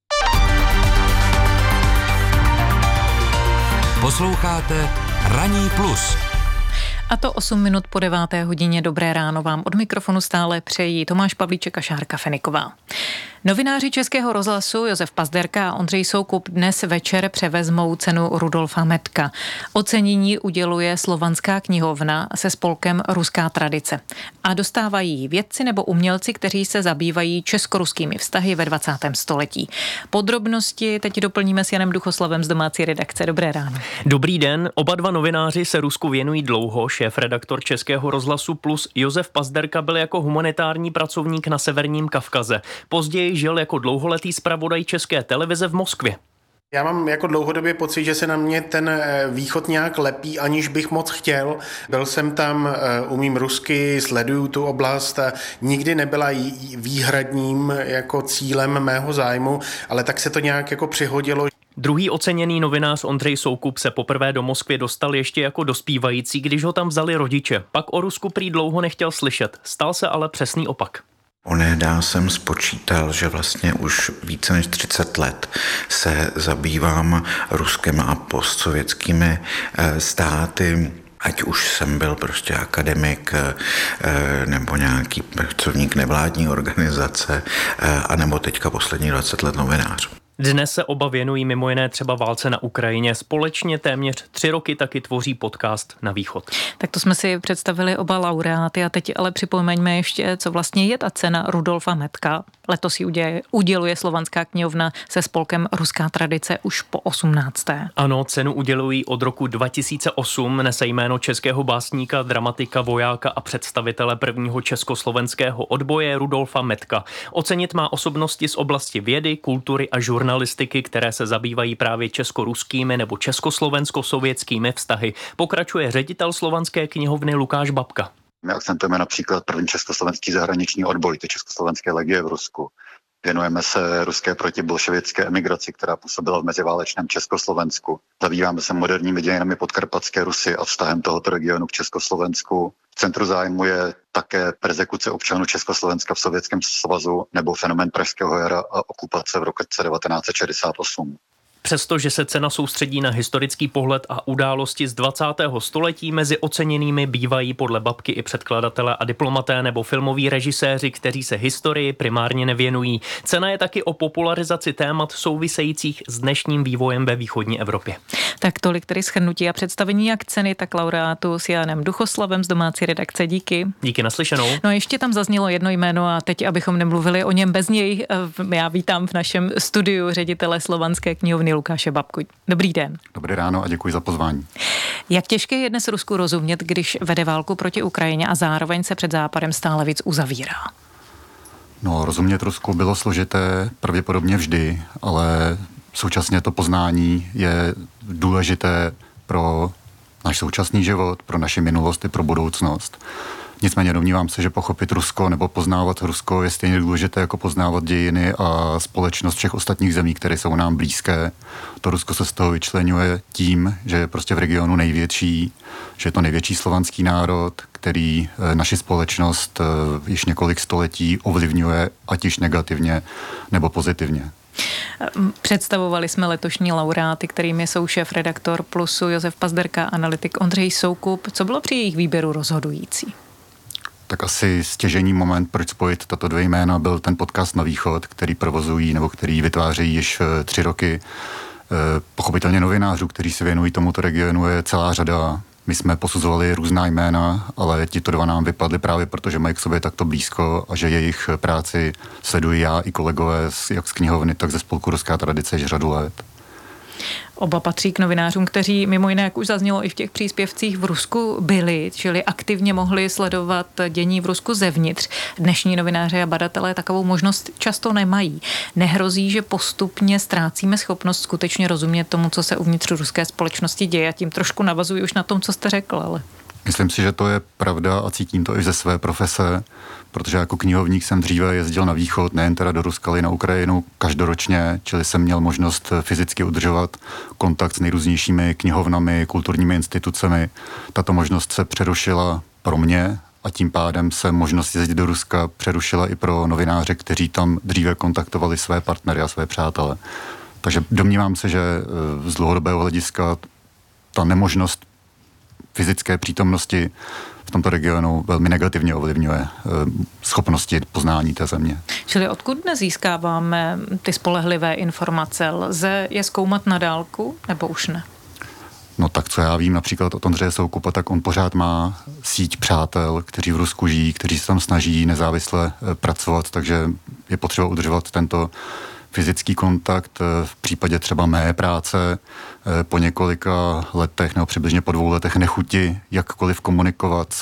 G: Posloucháte Ranní plus.
D: A to 8 minut po 9. hodině. Dobré ráno vám od mikrofonu stále přejí Tomáš Pavlíček a Šárka Feniková. Novináři Českého rozhlasu Josef Pazderka a Ondřej Soukup dnes večer převezmou cenu Rudolfa Metka. Ocenění uděluje Slovanská knihovna se spolkem Ruská tradice. A dostávají ji vědci nebo umělci, kteří se zabývají česko-ruskými vztahy ve 20. století. Podrobnosti teď doplníme s Janem Duchoslavem z domácí redakce. Dobré ráno.
V: Dobrý den. Oba dva novináři se Rusku věnují dlouho. Šéfredaktor Českého rozhlasu Plus Josef Pazderka byl jako humanitární pracovník na Severním Kavkaze. Později žil jako dlouholetý zpravodaj České televize v Moskvě.
T: Já mám jako dlouhodobě pocit, že se na mě ten východ nějak lepí, aniž bych moc chtěl. Byl jsem tam, umím rusky, sleduju tu oblast, nikdy nebyla výhradním jako cílem mého zájmu, ale tak se to nějak jako přihodilo.
V: Druhý oceněný novinář Ondřej Soukup se poprvé do Moskvy dostal ještě jako dospívající, když ho tam vzali rodiče. Pak o Rusku prý dlouho nechtěl slyšet. Stal se ale přesný opak.
A: Onehdy jsem spočítal, že vlastně už více než 30 let se zabývám Ruskem a postsovětskými státy. Ať už jsem byl prostě akademik nebo nějaký pracovník nevládní organizace, anebo teďka poslední 20 let novinář.
V: Dnes se oba věnují mimo jiné třeba válce na Ukrajině. Společně téměř 3 roky taky tvoří podcast Na východ.
D: Tak to jsme si představili oba laureáty a teď ale připomeňme ještě, co vlastně je ta cena Rudolfa Metka. Letos ji uděluje Slovanská knihovna se spolkem Ruská tradice už po 18.
V: Ano, cenu udělují od roku 2008, nese jméno českého básníka, dramatika, vojáka a představitele prvního československého odboje Rudolfa Metka. Ocenit má osobnosti z oblasti vědy, kultury a žurnalistiky, které se zabývají právě česko-ruskými nebo československo-sovětskými vztahy. Pokračuje ředitel Slovanské knihovny Lukáš Babka.
C: My akcentujeme například první československý zahraniční odboj, ty československé legie v Rusku. Věnujeme se ruské protibolševické emigraci, která působila v meziválečném Československu. Zabýváme se moderními dějinami podkarpatské Rusy a vztahem tohoto regionu k Československu. V centru zájmu je také perzekuce občanů Československa v Sovětském svazu nebo fenomén Pražského jara a okupace v roce 1968.
V: Přestože se cena soustředí na historický pohled a události z 20. století, mezi oceněnými bývají podle Babky i předkladatelé a diplomaté nebo filmoví režiséři, kteří se historii primárně nevěnují. Cena je taky o popularizaci témat souvisejících s dnešním vývojem ve východní Evropě.
D: Tak tolik tedy shrnutí a představení jak ceny, tak laureátu s Janem Duchoslavem z domácí redakce. Díky.
V: Díky, naslyšenou.
D: No a ještě tam zaznělo jedno jméno a teď, abychom nemluvili o něm bez něj, já vítám v našem studiu ředitele Slovanské knihovny Lukáše Babku. Dobrý den.
W: Dobré ráno a děkuji za pozvání.
D: Jak těžké je dnes Rusku rozumět, když vede válku proti Ukrajině a zároveň se před Západem stále víc uzavírá?
W: No, rozumět Rusku bylo složité pravděpodobně vždy, ale současně to poznání je důležité pro náš současný život, pro naši minulost i pro budoucnost. Nicméně domnívám se, že pochopit Rusko nebo poznávat Rusko je stejně důležité jako poznávat dějiny a společnost všech ostatních zemí, které jsou nám blízké. To Rusko se z toho vyčleňuje tím, že je prostě v regionu největší, že je to největší slovanský národ, který naši společnost již několik století ovlivňuje, ať již negativně nebo pozitivně.
D: Představovali jsme letošní laureáty, kterými jsou šéfredaktor Plusu Josef Pazderka, analytik Ondřej Soukup. Co bylo při jejich výběru rozhodující?
W: Tak asi stěžejní moment, proč spojit tato 2 jména, byl ten podcast Na východ, který provozují nebo který vytvářejí již 3 roky. Pochopitelně novinářů, kteří se věnují tomuto regionu, je celá řada. My jsme posuzovali různá jména, ale tito 2 nám vypadly právě proto, že mají k sobě takto blízko a že jejich práci sleduji já i kolegové jak z knihovny, tak ze spolku Ruská tradice již řadu let.
D: Oba patří k novinářům, kteří mimo jiné, jak už zaznělo i v těch příspěvcích, v Rusku byli, čili aktivně mohli sledovat dění v Rusku zevnitř. Dnešní novináři a badatelé takovou možnost často nemají. Nehrozí, že postupně ztrácíme schopnost skutečně rozumět tomu, co se uvnitř ruské společnosti děje. A tím trošku navazuji už na tom, co jste řekl, ale...
W: Myslím si, že to je pravda a cítím to i ze své profese, protože jako knihovník jsem dříve jezdil na východ, nejen teda do Ruska, ale i na Ukrajinu každoročně, čili jsem měl možnost fyzicky udržovat kontakt s nejrůznějšími knihovnami, kulturními institucemi. Tato možnost se přerušila pro mě a tím pádem se možnost jezdit do Ruska přerušila i pro novináře, kteří tam dříve kontaktovali své partnery a své přátele. Takže domnívám se, že z dlouhodobého hlediska ta nemožnost fyzické přítomnosti v tomto regionu velmi negativně ovlivňuje schopnosti poznání té země.
D: Čili odkud dnes získáváme ty spolehlivé informace? Lze je zkoumat na dálku nebo už ne?
W: No tak co já vím například od Ondřeje Soukupa, tak on pořád má síť přátel, kteří v Rusku žijí, kteří se tam snaží nezávisle pracovat, takže je potřeba udržovat tento fyzický kontakt. V případě třeba mé práce po několika letech nebo přibližně po 2 letech nechuti jakkoliv komunikovat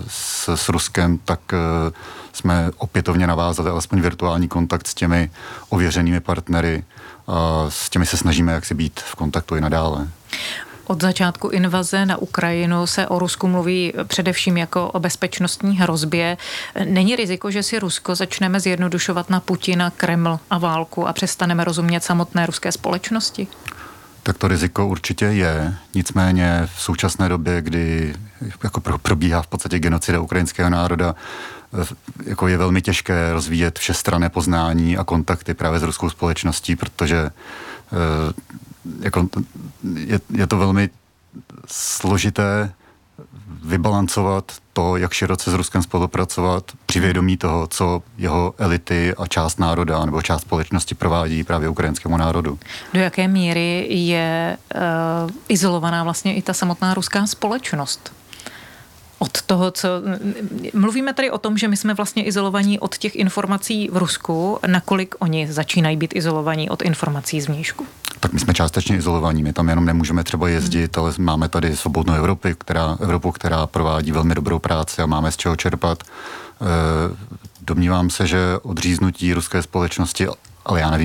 W: s Ruskem, tak jsme opětovně navázali alespoň virtuální kontakt s těmi ověřenými partnery a s těmi se snažíme jaksi být v kontaktu i nadále.
D: Od začátku invaze na Ukrajinu se o Rusku mluví především jako o bezpečnostní hrozbě. Není riziko, že si Rusko začneme zjednodušovat na Putina, Kreml a válku a přestaneme rozumět samotné ruské společnosti?
W: Tak to riziko určitě je, nicméně v současné době, kdy jako probíhá v podstatě genocida ukrajinského národa, jako je velmi těžké rozvíjet všestranné poznání a kontakty právě s ruskou společností, protože jako je to velmi složité vybalancovat to, jak široce s Ruskem spolupracovat při vědomí toho, co jeho elity a část národa nebo část společnosti provádí právě ukrajinskému národu.
D: Do jaké míry je izolovaná vlastně i ta samotná ruská společnost? Od toho, co... Mluvíme tady o tom, že my jsme vlastně izolovaní od těch informací v Rusku. Nakolik oni začínají být izolovaní od informací zvnějšku?
W: Tak my jsme částečně izolovaní, my tam jenom nemůžeme třeba jezdit, ale máme tady svobodnou Evropu, která provádí velmi dobrou práci a máme z čeho čerpat. Domnívám se, že odříznutí ruské společnosti, ale já nevím,